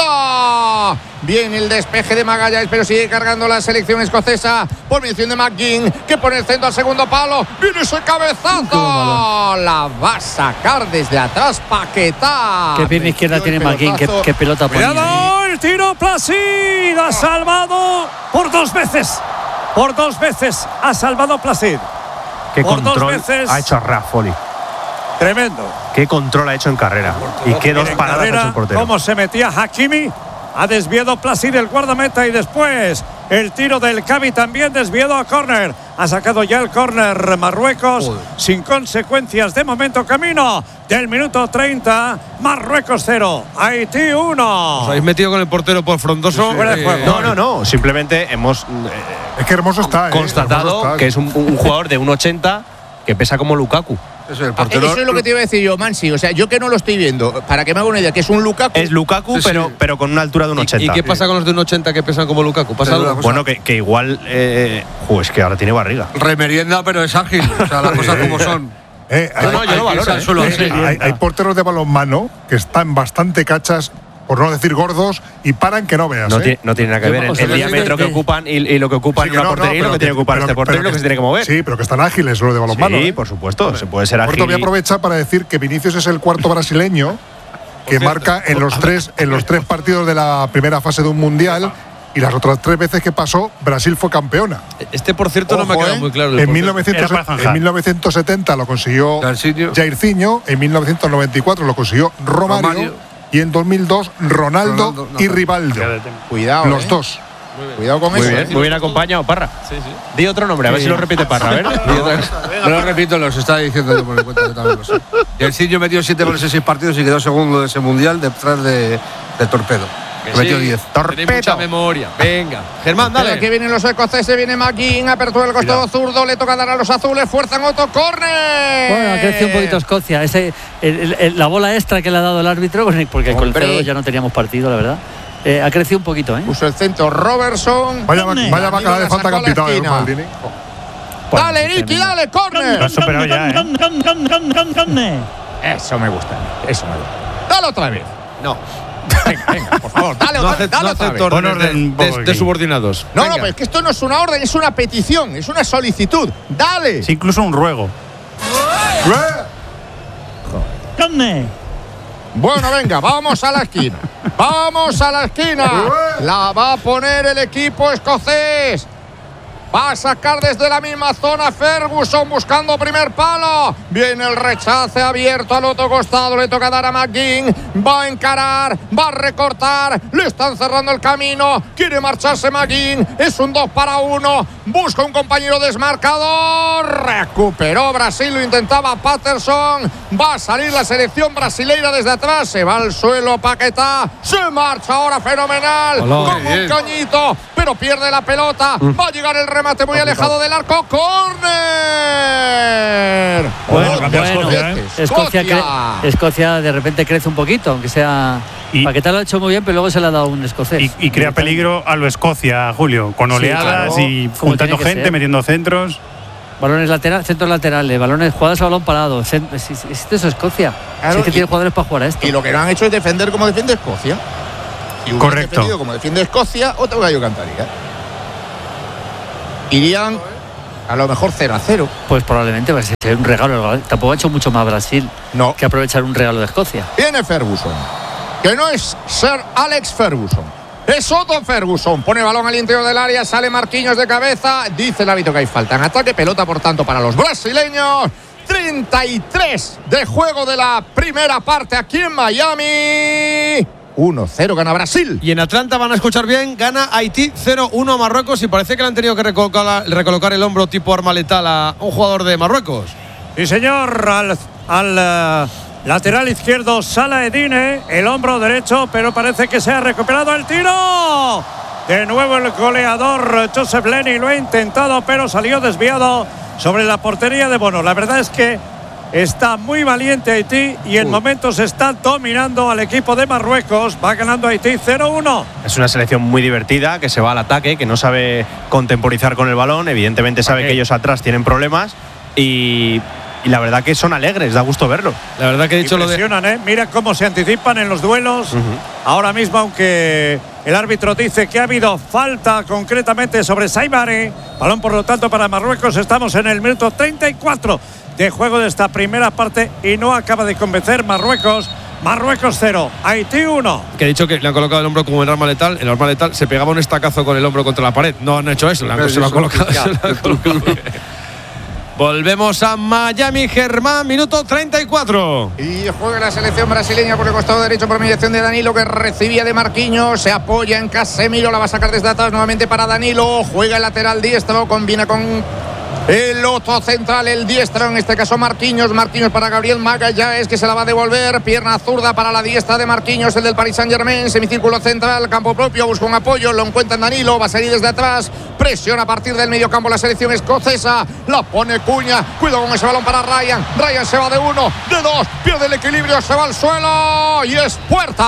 Viene el despeje de Magalhães, pero sigue cargando la selección escocesa. Por mención de McGinn, que pone el centro al segundo palo. Viene ese cabezazo. La va a sacar desde atrás Paquetá. Qué pierna izquierda tiene McGinn, qué, qué pelota ponía. Cuidado, el tiro Placid. Ha salvado por dos veces. Por dos veces ha salvado Placid. Qué por dos control veces. ha hecho Raffoli. Tremendo. Qué control ha hecho en carrera. Y qué dos En paradas ha carrera, hecho el portero. cómo se metía Hakimi. Ha desviado Placid el guardameta y después el tiro del Cavi también desviado a córner. Ha sacado ya el córner Marruecos. Joder. Sin consecuencias de momento. Camino del minuto treinta. Marruecos cero. Haití uno. Os habéis metido con el portero por frondoso. Sí, sí. Eh, No, no, no. Simplemente hemos eh, Es que hermoso está, ¿eh? constatado Hermoso está. que es un, un jugador de uno ochenta que pesa como Lukaku. Eso, el Ah, portero, eso es lo que te iba a decir yo, Mansi. O sea, yo que no lo estoy viendo, para que me haga una idea, que es un Lukaku. Es Lukaku, Sí, sí. pero, pero con una altura de un ¿Y, ochenta. ¿Y qué pasa con los de un ochenta que pesan como Lukaku? ¿Pasa Pero algo? una Bueno, que, que igual. Eh, jo, es que ahora tiene barriga. remerienda, pero es ágil. O sea, las cosas como son. Eh, hay, No, no, yo Hay lo que irse valoro. al ¿eh? suelo así. hay- hay porteros de balonmano que están bastante cachas, por no decir gordos, y paran que no veas. No, ¿eh? tiene, no tiene nada que Yo- ver el, o sea, el yo- diámetro yo- que ocupan y, y lo que ocupan Sí, en que una no, no, portería y lo pero que tiene que ocupar pero este portero y pero lo que se tiene que mover. Sí, pero que están ágiles lo de balonmano. Sí, ¿eh? por supuesto. Se puede ser Por ágil. cierto, voy a y- aprovechar para decir que Vinicius es el cuarto brasileño que marca en los tres en los tres partidos de la primera fase de un mundial, y las otras tres veces que pasó Brasil fue campeona. Este, por cierto, no me ha Ojo, quedado ¿eh? muy claro. el En, portero. mil novecientos, Era para zanjar. en mil novecientos setenta lo consiguió Jairzinho. Jairzinho, en mil novecientos noventa y cuatro lo consiguió Romario, Romario. y en dos mil dos Ronaldo, Ronaldo, no, y no. Rivaldo. Cuidado. Los eh. dos. Cuidado con Muy eso. bien, muy bien acompañado, Parra. Sí, sí. Di otro nombre, a ver si lo repite Parra. A ver. Di otra cosa. No lo repito, los estaba diciendo yo por el cuenta, yo también lo sé. Y el Sillo metió siete goles en seis partidos y quedó segundo de ese mundial detrás de, de Torpedo. Que Que metió sí, diez. tenéis mucha memoria. Venga. Germán, Pero dale. que vienen los escoceses, viene McGinn, apertura del costado zurdo, le toca dar a los azules, fuerzan otro córner. Bueno, ha crecido un poquito Escocia. Ese, el- el- el- la bola extra que le ha dado el árbitro, porque con el Hombre. cero dos ya no teníamos partido, la verdad. Eh, ha crecido un poquito, ¿eh? Puso el centro Robertson. Vaya, vaya bacala de falta Sacó la capitán, ¿eh, esquina. Maldini? Dale, Ricky, dale, córner. Lo ha superado ya, ¿eh? Eso me gusta, eso me gusta. Dale otra vez. No. Venga, venga, por favor, dale No, otra vez. ace- Dale no otra acepto vez. órdenes Pon orden un de, poco de- de aquí. subordinados. No, Venga. no, pero es que esto no es una orden, es una petición, es una solicitud. Dale. Es incluso un ruego. Bueno, venga, vamos a la esquina. Vamos a la esquina. La va a poner el equipo escocés. Va a sacar desde la misma zona Ferguson buscando primer palo. Viene el rechace abierto al otro costado. Le toca dar a McGinn. Va a encarar, va a recortar. Le están cerrando el camino. Quiere marcharse McGinn. Es un dos para uno. Busca un compañero desmarcador. Recuperó Brasil. Lo intentaba Patterson. Va a salir la selección brasileña desde atrás. Se va al suelo Paquetá. Se marcha ahora fenomenal. Hola. Con un cañito. Pero pierde la pelota. Mm. Va a llegar el remate muy alejado del arco. ¡Córner! Bueno, Oh, bueno, Escocia. Escocia, cre- Escocia de repente crece un poquito, aunque sea. Y- Paquetá lo ha hecho muy bien, pero luego se le ha dado un escocés. Y, y crea peligro a lo Escocia, Julio, con Sí, oleadas claro. y Como juntando tiene que gente, ser. metiendo centros. Balones laterales, centros laterales, balones, jugadas a balón parado. Cent- Es, es, es eso, Escocia. Claro, sí que y- tiene jugadores para jugar a esto. Y lo que no han hecho es defender como defiende Escocia. Si hubieran Correcto. defendido como defiende Escocia, otro gallo cantaría. Irían a lo mejor cero a cero. Pues probablemente va a ser un regalo. Tampoco ha hecho mucho más Brasil No. que aprovechar un regalo de Escocia. Viene Ferguson, que no es Sir Alex Ferguson, es Otto Ferguson. Pone balón al interior del área, sale Marquinhos de cabeza. Dice el árbitro que hay falta en ataque, pelota por tanto para los brasileños. treinta y tres de juego de la primera parte aquí en Miami. uno cero gana Brasil. Y en Atlanta van a escuchar bien, gana Haití cero uno a Marruecos y parece que le han tenido que recolocar, recolocar el hombro tipo arma letal a un jugador de Marruecos. Sí, señor, al, al eh, lateral izquierdo Salah Edine, el hombro derecho, pero parece que se ha recuperado el tiro. De nuevo el goleador Joseph Lenny lo ha intentado, pero salió desviado sobre la portería de Bono. La verdad es que está muy valiente Haití y en momentos está dominando al equipo de Marruecos. Va ganando Haití cero uno. Es una selección muy divertida, que se va al ataque, que no sabe contemporizar con el balón. Evidentemente sabe Ok. que ellos atrás tienen problemas y, y la verdad que son alegres, da gusto verlo. La verdad que he dicho lo de. Impresionan, ¿eh? Mira cómo se anticipan en los duelos. Ujú. Ahora mismo, aunque el árbitro dice que ha habido falta concretamente sobre Saibari, balón por lo tanto para Marruecos. Estamos en el minuto treinta y cuatro de juego de esta primera parte y no acaba de convencer Marruecos. Marruecos cero, Haití uno. Que he dicho que le han colocado el hombro como el arma letal. El arma letal se pegaba un estacazo con el hombro contra la pared. No han hecho eso, le han- Pero se lo han eso, colocado. ya. se lo han colocado. Volvemos a Miami, Germán, minuto treinta y cuatro. Y juega la selección brasileña por el costado derecho por mediación de Danilo, que recibía de Marquinhos. Se apoya en Casemiro, la va a sacar desde atrás nuevamente para Danilo. Juega el lateral diestro, combina con el otro central, el diestro, en este caso Marquinhos. Marquinhos para Gabriel Magallanes, que se la va a devolver. Pierna zurda para la diestra de Marquinhos, el del Paris Saint-Germain. Semicírculo central, campo propio, busca un apoyo, lo encuentra en Danilo, va a salir desde atrás. Presiona a partir del medio campo la selección escocesa. La pone Cuña, cuidado con ese balón para Ryan. Ryan se va de uno, de dos, pierde el equilibrio, se va al suelo y es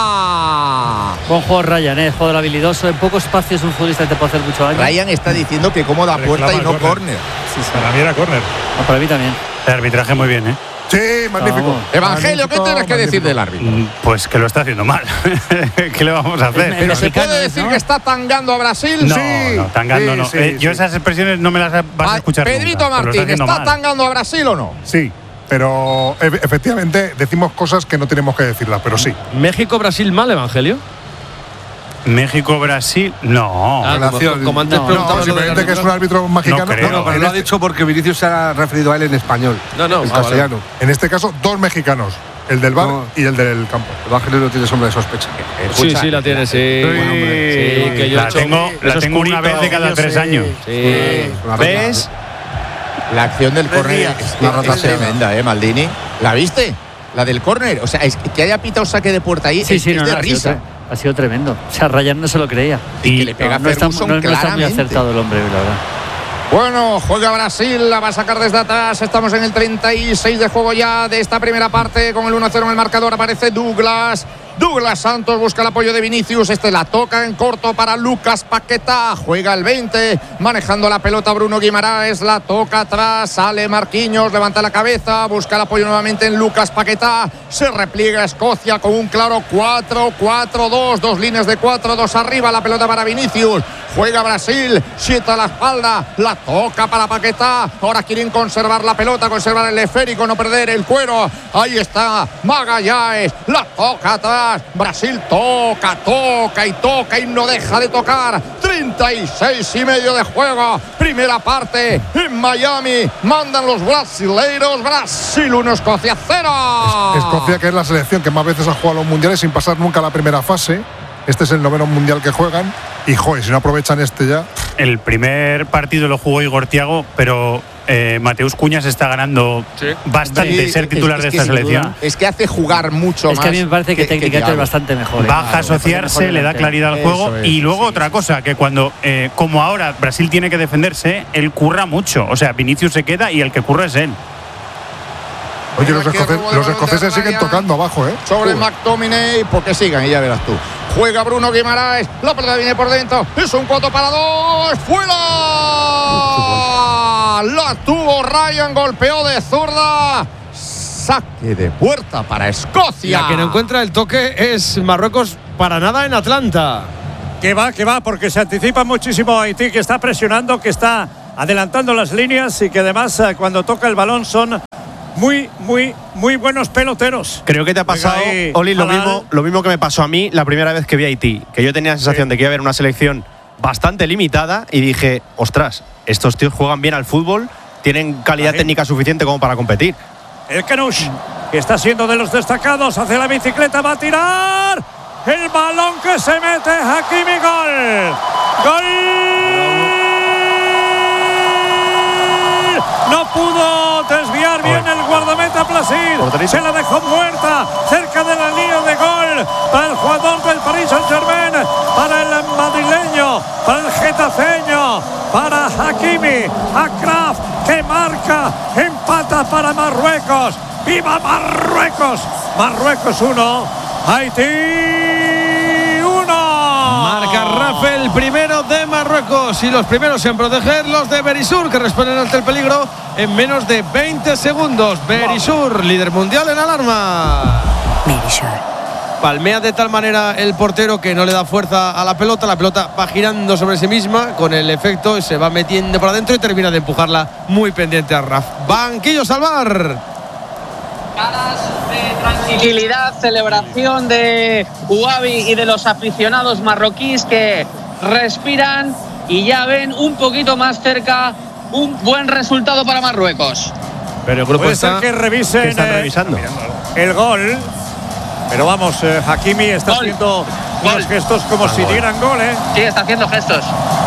puerta. Buen juego Ryan, ¿eh? Jugador habilidoso. En poco espacio es un futbolista que te puede hacer mucho daño. Ryan está diciendo que cómo da puerta y no córner. Sí, sí. Para mí era córner. No, para mí también. El arbitraje muy bien, ¿eh? Sí, magnífico. Vamos. Evangelio, ¿qué tienes que decir del árbitro? Mm, Pues que lo está haciendo mal. ¿Qué le vamos a hacer? Pero se mexicano puede es, decir ¿no? que está tangando a Brasil. No, Sí, no, tangando sí, no. sí, Eh, Yo sí. esas expresiones no me las vas a Ah, escuchar Pedrito nunca, pero lo Martín, haciendo ¿está mal. tangando a Brasil o no? Sí, pero e- efectivamente decimos cosas que no tenemos que decirlas, pero sí. México-Brasil mal, Evangelio. México-Brasil, no. Ah, como, relación. como antes No, preguntaba No, lo del simplemente que es un árbitro. árbitro mexicano. No creo. No, pero en lo ha este- dicho porque Vinicius se ha referido a él en español. No, no, en ah, vale. castellano. En este caso, dos mexicanos, el del bar No. y el del campo. Evangelio no tiene sombra de sospecha. Sí, sí, la tiene, sí. Buen hombre. Sí, que yo he La hecho- tengo, la Eso es tengo una purito. vez de cada Yo tres sé. años. Sí. Una pena. ¿Ves? La acción del córner días. es, La es rotación. tremenda, ¿eh, Maldini? ¿La viste? La del córner. O sea, es que haya pitado saque de puerta ahí Sí, es, sí, es no, de no, ha, sido risa. tre- ha sido tremendo. O sea, Ryan no se lo creía. Y que le pega no, no a está, Ferguson no- no está muy claramente. acertado el hombre, la verdad. Bueno, juega Brasil, la va a sacar desde atrás. Estamos en el treinta y seis de juego ya de esta primera parte. Con el uno cero en el marcador aparece Douglas. Douglas Santos busca el apoyo de Vinicius. Este la toca en corto para Lucas Paquetá. Juega el veinte, manejando la pelota Bruno Guimaraes. La toca atrás, sale Marquinhos, levanta la cabeza, busca el apoyo nuevamente en Lucas Paquetá. Se repliega Escocia con un claro cuatro cuatro dos. Dos líneas de cuatro, dos arriba. La pelota para Vinicius. Juega Brasil, sienta la espalda, la toca para Paquetá. Ahora quieren conservar la pelota, conservar el esférico, no perder el cuero. Ahí está Magallanes, la toca atrás. atrás. Brasil toca, toca y toca y no deja de tocar. treinta y seis y medio de juego. Primera parte en Miami. Mandan los brasileiros. Brasil uno, Escocia cero. Escocia, que es la selección que más veces ha jugado a los mundiales sin pasar nunca la primera fase. Este es el noveno mundial que juegan. Y joder, si no aprovechan este ya. El primer partido lo jugó Igor Thiago, pero eh, Mateus Cunha se está ganando sí. bastante sí, ser titular es, es de esta selección. Duda, es que hace jugar mucho es más. Es que a mí me parece que, que técnicamente es bastante mejor. Baja a asociarse, le da claridad al juego. Es, y luego sí. otra cosa, que cuando, eh, como ahora Brasil tiene que defenderse, él curra mucho. O sea, Vinicius se queda y el que curra es él. Oye, los, escoceses, los escoceses siguen tocando abajo, ¿eh? Sobre McTominay, porque sigan y ya verás tú. Juega Bruno Guimaraes, la pelota viene por dentro, es un cuatro para dos, ¡fuera! La tuvo Ryan, golpeó de zurda. Saque de puerta para Escocia. La que no encuentra el toque es Marruecos para nada en Atlanta. Que va, que va, porque se anticipa muchísimo Haití, que está presionando, que está adelantando las líneas y que además cuando toca el balón son muy, muy, muy buenos peloteros. Creo que te ha pasado, ahí, Oli, lo mismo, lo mismo que me pasó a mí la primera vez que vi a Haití, que yo tenía la sensación sí. de que iba a haber una selección bastante limitada y dije, ostras, estos tíos juegan bien al fútbol, tienen calidad ahí. técnica suficiente como para competir. El Canush, que está siendo de los destacados, hace la bicicleta, va a tirar el balón que se mete, Hakimi, gol. ¡Gol! No pudo desviar bien el guardameta Placid. Se la dejó muerta cerca de la línea de gol para el jugador del Paris Saint-Germain, para el madrileño, para el getafeño, para Hakimi, Akraf, que marca, empata para Marruecos. ¡Viva Marruecos! Marruecos uno, Haití uno. Marca Rafael, primero de Marruecos, y los primeros en proteger los de Berisur, que responden ante el peligro en menos de veinte segundos. Berisur, líder mundial en alarma. Berisur. Palmea de tal manera el portero que no le da fuerza a la pelota. La pelota va girando sobre sí misma con el efecto y se va metiendo por adentro y termina de empujarla muy pendiente a Raf. Banquillo Salvar. De tranquilidad, celebración de Uabi y de los aficionados marroquíes que respiran y ya ven un poquito más cerca un buen resultado para Marruecos. Pero el grupo puede está, ser que revisen que están revisando eh, el gol. Pero vamos, eh, Hakimi está gol. haciendo gol. unos gestos como ah, si gol. dieran gol, ¿eh? Sí, está haciendo gestos.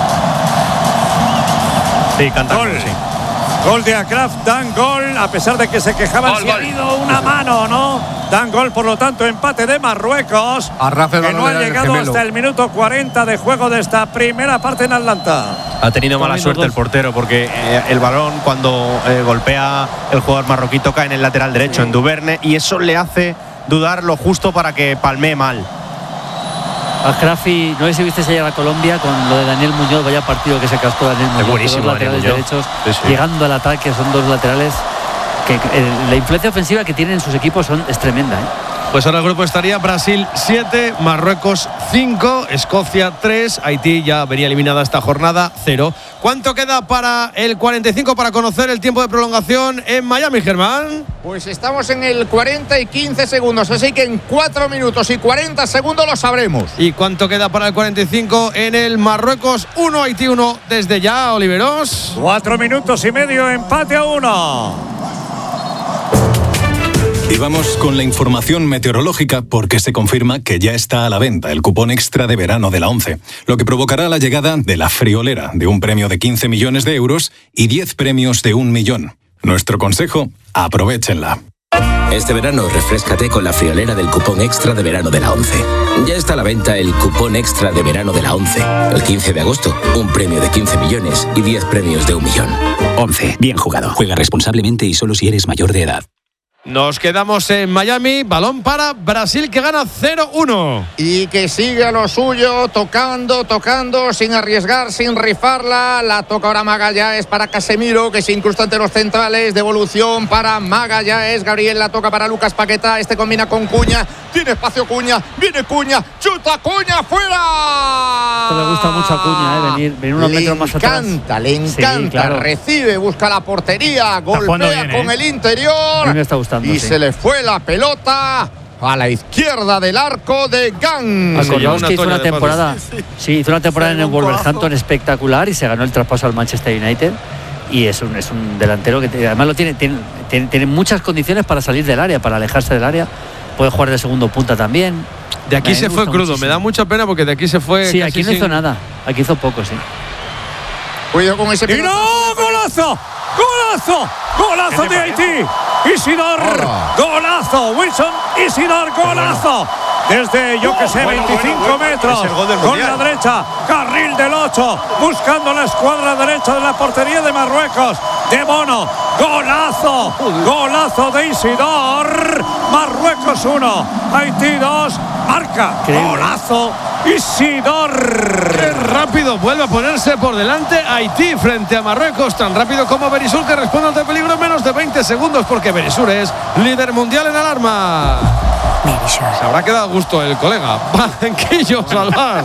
Sí, canta gol. Sí. Gol de Akraf, dan gol, a pesar de que se quejaban gol, si gol. ha habido una mano, ¿no? Dan gol, por lo tanto, empate de Marruecos, a Rafael que no ha llegado hasta el minuto cuarenta de juego de esta primera parte en Atlanta. Ha tenido mala suerte el portero, porque eh, el balón, cuando eh, golpea el jugador marroquí, toca en el lateral derecho, sí. en Duverne, y eso le hace dudar lo justo para que palmee mal. Akrafi, no sé si viste ayer a Colombia con lo de Daniel Muñoz, vaya partido que se cascó Daniel Muñoz. Es buenísimo, dos laterales derechos, sí, sí. llegando al ataque, son dos laterales que eh, la influencia ofensiva que tienen sus equipos son, es tremenda, ¿eh? Pues ahora el grupo estaría Brasil siete, Marruecos cinco, Escocia tres, Haití ya venía eliminada esta jornada cero. ¿Cuánto queda para el cuarenta y cinco para conocer el tiempo de prolongación en Miami, Germán? Pues estamos en el cuarenta y quince segundos, así que en cuatro minutos y cuarenta segundos lo sabremos. ¿Y cuánto queda para el cuarenta y cinco en el Marruecos uno, Haití uno desde ya, Oliveros? Cuatro minutos y medio, empate a uno. Y vamos con la información meteorológica porque se confirma que ya está a la venta el cupón extra de verano de la ONCE, lo que provocará la llegada de la friolera de un premio de quince millones de euros y diez premios de un millón. Nuestro consejo, aprovéchenla. Este verano refréscate con la friolera del cupón extra de verano de la ONCE. Ya está a la venta el cupón extra de verano de la ONCE. El quince de agosto, un premio de quince millones y diez premios de un millón. ONCE, bien jugado. Juega responsablemente y solo si eres mayor de edad. Nos quedamos en Miami, balón para Brasil que gana cero uno. Y que sigue a lo suyo, tocando, tocando, sin arriesgar, sin rifarla. La toca ahora Magallanes para Casemiro, que se incrusta entre los centrales. Devolución para Magallanes. Gabriel la toca para Lucas Paquetá. Este combina con Cuña. Tiene espacio Cuña. Viene Cuña. Chuta Cuña fuera. Esto le gusta mucho a Cuña, ¿eh? venir, venir unos le metros más atrás. Le encanta, le encanta. Sí, claro. Recibe, busca la portería. Golpea bien, con ¿eh? el interior. A mí me está gustando, y sí. se le fue la pelota a la izquierda del arco de Gang. Acordaos que hizo una temporada, sí, sí. sí, hizo una temporada en el Wolverhampton espectacular y se ganó el traspaso al Manchester United. Y es un, es un delantero que además lo tiene, tiene, tiene, tiene muchas condiciones para salir del área, para alejarse del área. Puede jugar de segundo punta también. De aquí se fue crudo, muchísimo. Me da mucha pena porque de aquí se fue. Sí, aquí no sin... hizo nada. Aquí hizo poco, sí. Cuidado con ese. ¡Y no! ¡Golazo! ¡Golazo! ¡Golazo de Haití! Isidor, Hola. golazo. Wilson, Isidor, golazo. Desde, yo que sé, bueno, veinticinco bueno, bueno. metros. Con la derecha, carril del ocho. Buscando la escuadra derecha de la portería de Marruecos. De Bono. Golazo. Golazo de Isidor. Marruecos uno. Haití dos. Marca. Golazo. Isidor. Qué rápido vuelve a ponerse por delante Haití frente a Marruecos, tan rápido como Berisur, que responde ante peligro en menos de veinte segundos, porque Berisur es líder mundial en alarma. Se habrá quedado a gusto el colega. Banquillo, Salvar.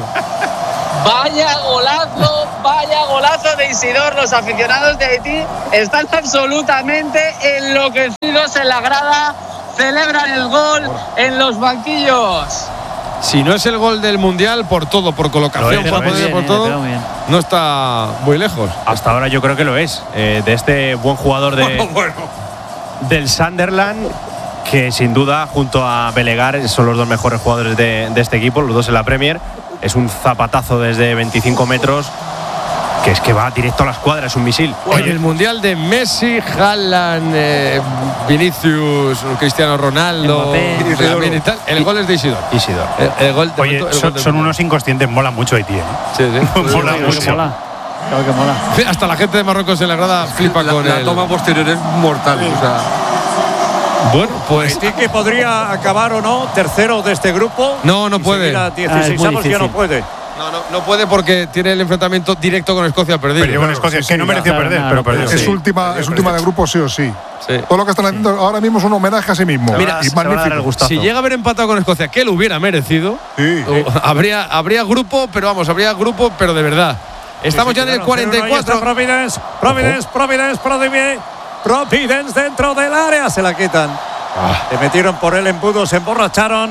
Vaya golazo, vaya golazo de Isidor. Los aficionados de Haití están absolutamente enloquecidos en la grada. Celebran el gol en los banquillos. Si no es el gol del Mundial, por todo, por colocación, es, por poder, bien, por eh, todo, no está muy lejos. Hasta ahora yo creo que lo es. Eh, de este buen jugador de, bueno, bueno. del Sunderland, que sin duda, junto a Belegar, son los dos mejores jugadores de, de este equipo, los dos en la Premier. Es un zapatazo desde veinticinco metros, que es que va directo a la escuadra, es un misil. En el Mundial de Messi, Haaland, eh, Vinicius, Cristiano Ronaldo, y tal, el gol es de Isidor. Isidor. El, el gol de Oye, momento, son, gol son unos inconscientes, mola mucho Haití, ¿eh? Sí, sí. mola sí, mucho. Que mola. Claro que mola. Hasta la gente de Marruecos en la grada flipa la, con la el... toma posterior es mortal. Sí. O sea. Bueno, pues. Haití que podría acabar o no tercero de este grupo. No, no puede. A dieciséis ah, ya no puede. No, no, no puede porque tiene el enfrentamiento directo con Escocia perdido. Pero con Escocia, sí, que no mereció claro, perder, claro, pero perdió. Es sí. última, es última de grupo sí o sí. sí. Todo lo que están haciendo sí. ahora mismo es un homenaje a sí mismo. Mira, y magnífico. Si llega a haber empatado con Escocia, que lo hubiera merecido, sí. habría, habría grupo, pero vamos, habría grupo, pero de verdad. Estamos sí, sí, ya en el cuarenta y cuatro. Providence, Providence, Providence, Providence, Providence dentro del área, se la quitan. Ah. Se metieron por el embudo, se emborracharon.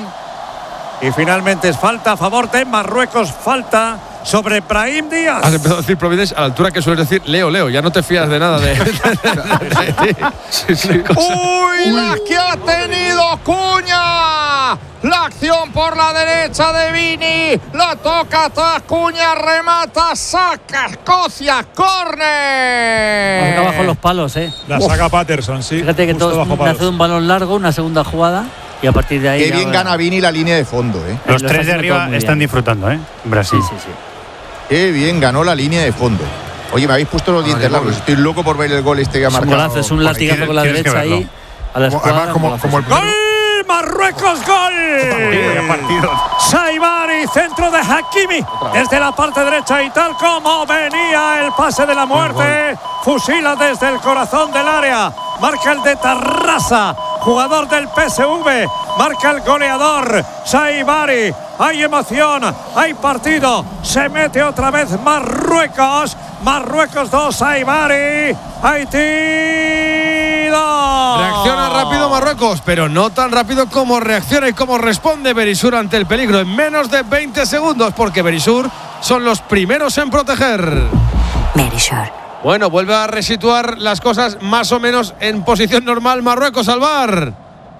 Y finalmente es falta a favor de Marruecos, falta sobre Brahim Díaz. Has empezado a decir Providence a la altura que sueles decir Leo, Leo, ya no te fías de nada de… sí, sí. ¡Uy, la que ha tenido Cuña! La acción por la derecha de Vini, la toca atrás Cuña, remata, saca Escocia, córner. Acá bajo los palos, ¿eh? La saca Uf. Patterson, sí. Fíjate que todo hace un balón largo, una segunda jugada. Y a partir de ahí. Qué bien gana Vini la línea de fondo, ¿eh? Los tres de arriba están disfrutando, ¿eh? Brasil. Sí, sí, sí. Qué bien ganó la línea de fondo. Oye, me habéis puesto los dientes largos. Estoy loco por ver el gol este que ha marcado. Es un golazo, es un latigazo con la derecha ahí. A la escuadra, además, como, como el ¡Gol! ¡Marruecos, gol! Partido. Saibari, centro de Hakimi. Desde la parte derecha y tal como venía el pase de la muerte. Fusila desde el corazón del área. Marca el de Tarrasa, jugador del P S V. Marca el goleador Saibari. Hay emoción, hay partido. Se mete otra vez Marruecos. Marruecos dos, Saibari. Haití dos. Reacciona rápido Marruecos, pero no tan rápido como reacciona y como responde Berisur ante el peligro en menos de veinte segundos, porque Berisur son los primeros en proteger. Berisur. Bueno, vuelve a resituar las cosas más o menos en posición normal Marruecos al bar.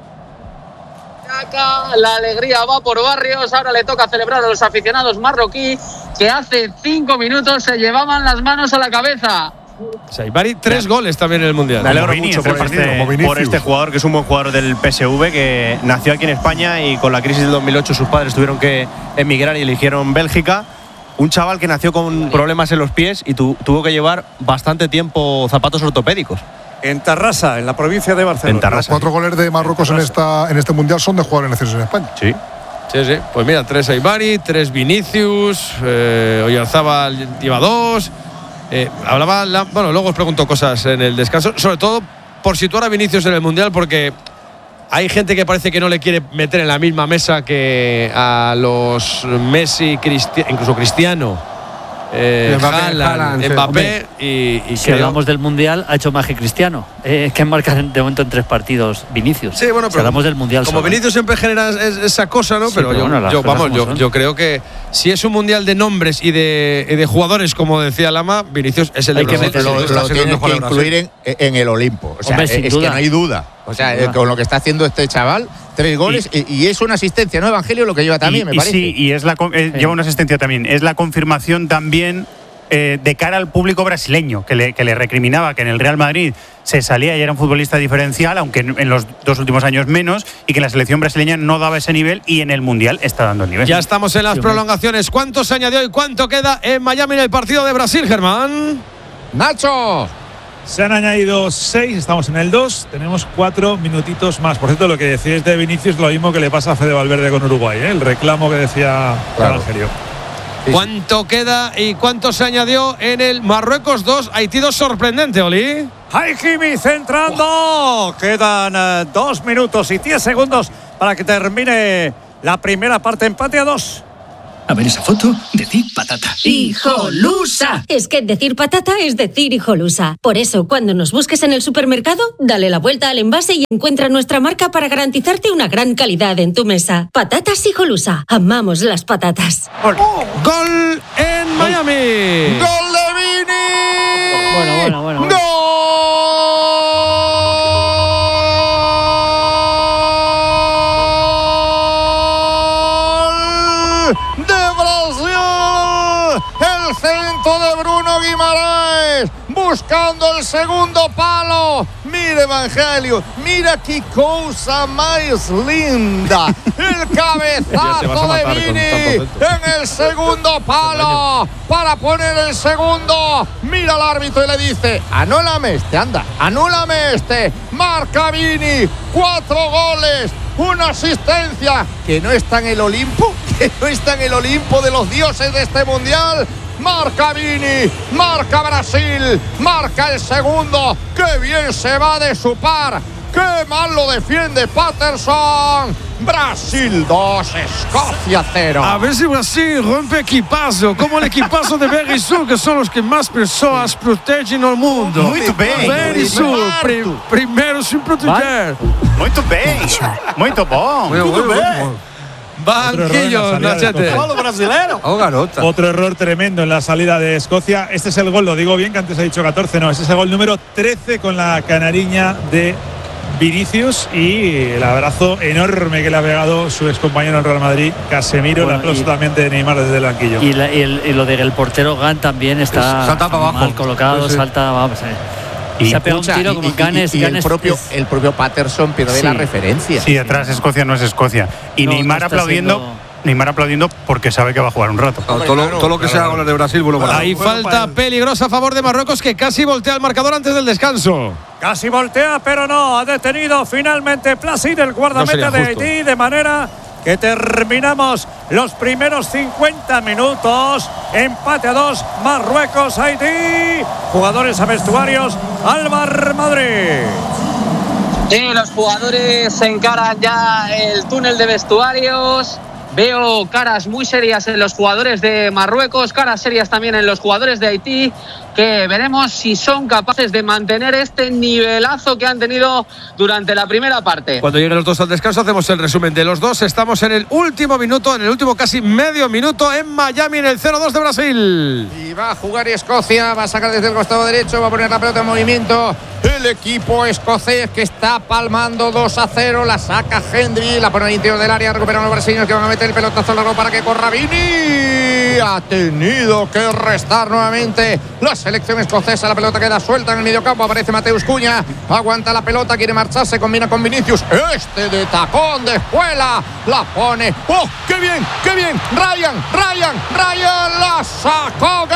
La alegría va por barrios. Ahora le toca celebrar a los aficionados marroquí que hace cinco minutos se llevaban las manos a la cabeza. Saibari, tres ya. goles también en el Mundial. Me alegro mucho por este, por este jugador, que es un buen jugador del P S V, que nació aquí en España y con la crisis del dos mil ocho sus padres tuvieron que emigrar y eligieron Bélgica. Un chaval que nació con problemas en los pies y tu, tuvo que llevar bastante tiempo zapatos ortopédicos. En Tarrasa, en la provincia de Barcelona. En Tarrasa. Los cuatro goles de Marruecos en, esta, en este Mundial son de jugadores nacidos en España. Sí. Sí, sí. Pues mira, tres Saibari, tres Vinicius, eh, Oyarzábal lleva dos. Eh, hablaba, la, bueno, luego os pregunto cosas en el descanso, sobre todo por situar a Vinicius en el Mundial, porque hay gente que parece que no le quiere meter en la misma mesa que a los Messi, Cristi incluso Cristiano, eh, Haaland, Mbappé y, y si hablamos del Mundial, ha hecho más que Cristiano. Eh, que marca de momento en tres partidos Vinicius. Sí, bueno, pero si hablamos del Mundial. Como solo. Vinicius siempre genera es, esa cosa, ¿no? Sí, pero, pero yo, bueno, yo vamos, yo, yo creo que si es un Mundial de nombres y de, de jugadores, como decía Lama, Vinicius es el de Hay que Brasil. lo, lo tienes que incluir en, en el Olimpo. O sea, Hombre, sin es duda. que no hay duda. O sea, eh, con lo que está haciendo este chaval, tres goles y, y es una asistencia, ¿no? Evangelio lo que lleva también, y, me y parece. Sí, y es la, eh, Sí. lleva una asistencia también. Es la confirmación también eh, de cara al público brasileño, que le, que le recriminaba que en el Real Madrid se salía y era un futbolista diferencial, aunque en, en los dos últimos años menos, y que la selección brasileña no daba ese nivel y en el Mundial está dando el nivel. Ya estamos en las Sí, prolongaciones. ¿Cuánto se añadió y cuánto queda en Miami en el partido de Brasil, Germán? ¡Nacho! Se han añadido seis, estamos en el dos, tenemos cuatro minutitos más. Por cierto, lo que decíais de Vinicius es lo mismo que le pasa a Fede Valverde con Uruguay, ¿eh? El reclamo que decía Claro. Evangelio. ¿Cuánto queda y cuánto se añadió en el Marruecos dos, Haití dos? Sorprendente, Oli. Hakimi centrando. Quedan eh, dos minutos y diez segundos para que termine la primera parte. Empate a dos. A ver esa foto, decid patata. ¡Hijolusa! Es que decir patata es decir hijolusa. Por eso, cuando nos busques en el supermercado, dale la vuelta al envase y encuentra nuestra marca para garantizarte una gran calidad en tu mesa. Patatas Hijolusa. Amamos las patatas. Gol en Miami. ¡Gol de Vini! Bueno, bueno, bueno. bueno. ¡De Brasil! El centro de Bruno Guimaraes buscando el segundo palo. Mira Evangelio, mira qué cosa más linda. El cabezazo de Vini en el segundo palo para poner el segundo. Mira al árbitro y le dice: anúlame este, anda, anúlame este. Marca Vini, cuatro goles, una asistencia. Que no está en el Olimpo, que no está en el Olimpo de los dioses de este mundial. Marca Vini, marca Brasil, marca el segundo. ¡Qué bien se va de su par! ¡Qué mal lo defiende Patterson! Brasil dos, Escocia cero. A ver si Brasil rompe equipazo, como el equipazo de Berizzo, que son los que más personas protegen al mundo. Muito bem. Berizzo, pri, primero sin proteger. Muito bem. Muito bom. Muy bueno, muy bueno. Banquillo, Nachete. Oh, garota. Otro error tremendo en la salida de Escocia. Este es el gol, lo digo bien, que antes he dicho catorce, no, este es el gol número trece con la canariña de Vinicius y el abrazo enorme que le ha pegado su excompañero en Real Madrid, Casemiro, Bueno, el aplauso y- también de Neymar desde el banquillo. Y, la- y el- y lo del portero Gant también está Salta para abajo. mal colocado, Sí, sí. salta, vamos, eh. Y se ha pegado un Escucha, tiro y- como y- Ganes. y, y el Ganes propio es- el propio Patterson pierde Sí. la referencia. Sí, atrás Escocia no es Escocia. Y No, Neymar no está aplaudiendo. siendo- Neymar aplaudiendo porque sabe que va a jugar un rato. Todo, lo, todo lo que sea goles de Brasil, bueno para Hay falta peligrosa a favor de Marruecos, que casi voltea el marcador antes del descanso. Casi voltea, pero no. Ha detenido finalmente Placid, el guardameta No sería de justo. Haití, de manera que terminamos los primeros cincuenta minutos. Empate a dos, Marruecos, Haití. Jugadores a vestuarios, Alvar Madrid. Sí, los jugadores se encaran ya el túnel de vestuarios. Veo caras muy serias en los jugadores de Marruecos, caras serias también en los jugadores de Haití, que veremos si son capaces de mantener este nivelazo que han tenido durante la primera parte. Cuando lleguen los dos al descanso hacemos el resumen de los dos. Estamos en el último minuto, en el último casi medio minuto en Miami, en el cero dos de Brasil. Y va a jugar Escocia, va a sacar desde el costado derecho, va a poner la pelota en movimiento. El equipo escocés que está palmando dos a cero, la saca Hendry, la pone al interior del área, recuperan los brasileños que van a meter el pelotazo largo para que corra Vini. Ha tenido que restar nuevamente la selección escocesa, la pelota queda suelta en el mediocampo, aparece Mateus Cunha, aguanta la pelota, quiere marcharse, combina con Vinicius, este de tacón de espuela, la pone, ¡oh, qué bien, qué bien! Ryan, Ryan, Ryan, la sacó.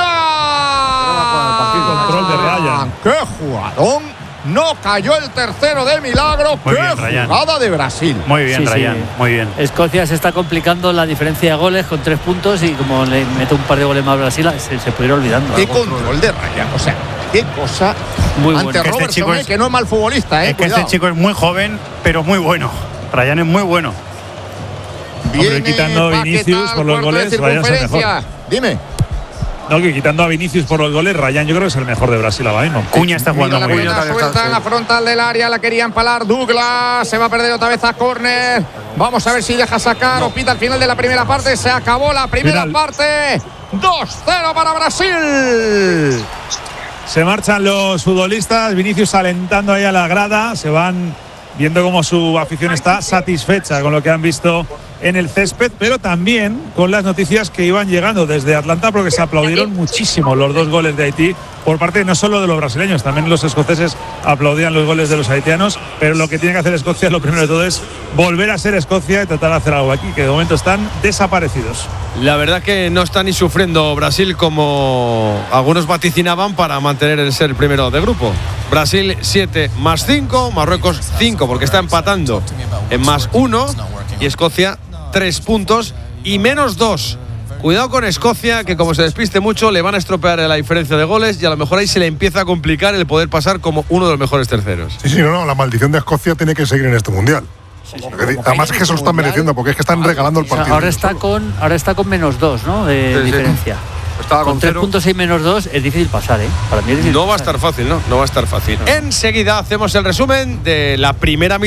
Control de Ryan. ¡Qué jugadón! No cayó el tercero de milagro. Muy ¡Qué bien, Ryan. jugada de Brasil! Muy bien, Sí, sí. Ryan. Muy bien. Escocia se está complicando la diferencia de goles con tres puntos y como le mete un par de goles más a Brasil, se, se puede ir olvidando. ¡Qué control de Ryan! O sea, qué cosa Muy ante bueno. Que este Robertson, chico eh, es- que no es mal futbolista, ¿eh? Es que Cuidado. este chico es muy joven, pero muy bueno. Ryan es muy bueno. Viene Hombre, quitando Paquetá Vinicius al por los cuarto de goles, Ryan es el circunferencia. Dime. No, que quitando a Vinicius por los goles, Ryan yo creo que es el mejor de Brasil ahora mismo. Cuña está jugando Mira, muy bien. la pelota suelta en la frontal del área, la quería empalar Douglas, se va a perder otra vez a córner. Vamos a ver si deja sacar No. o pita al final de la primera parte. Se acabó la primera Final. parte. dos cero para Brasil. Se marchan los futbolistas, Vinicius alentando ahí a la grada, se van viendo cómo su afición está satisfecha con lo que han visto en el césped, pero también con las noticias que iban llegando desde Atlanta, porque se aplaudieron muchísimo los dos goles de Haití por parte no solo de los brasileños, también los escoceses aplaudían los goles de los haitianos, pero lo que tiene que hacer Escocia, lo primero de todo, es volver a ser Escocia y tratar de hacer algo aquí, que de momento están desaparecidos. La verdad que no está ni sufriendo Brasil como algunos vaticinaban para mantener el ser primero de grupo. Brasil siete más cinco, Marruecos cinco porque está empatando en más uno y Escocia tres puntos y menos dos. Cuidado con Escocia, que como se despiste mucho le van a estropear la diferencia de goles y a lo mejor ahí se le empieza a complicar el poder pasar como uno de los mejores terceros. Sí, sí, no, no, la maldición de Escocia tiene que seguir en este mundial. Porque, además es que se lo están mereciendo porque es que están regalando el partido. Ahora está con, ahora está con menos dos, ¿no? De Sí, sí. diferencia. Estaba Con con tres cero. puntos y menos dos es difícil pasar, ¿eh? Para mí es difícil No va a pasar. estar fácil, ¿no? No va a estar fácil. Enseguida hacemos el resumen de la primera mitad.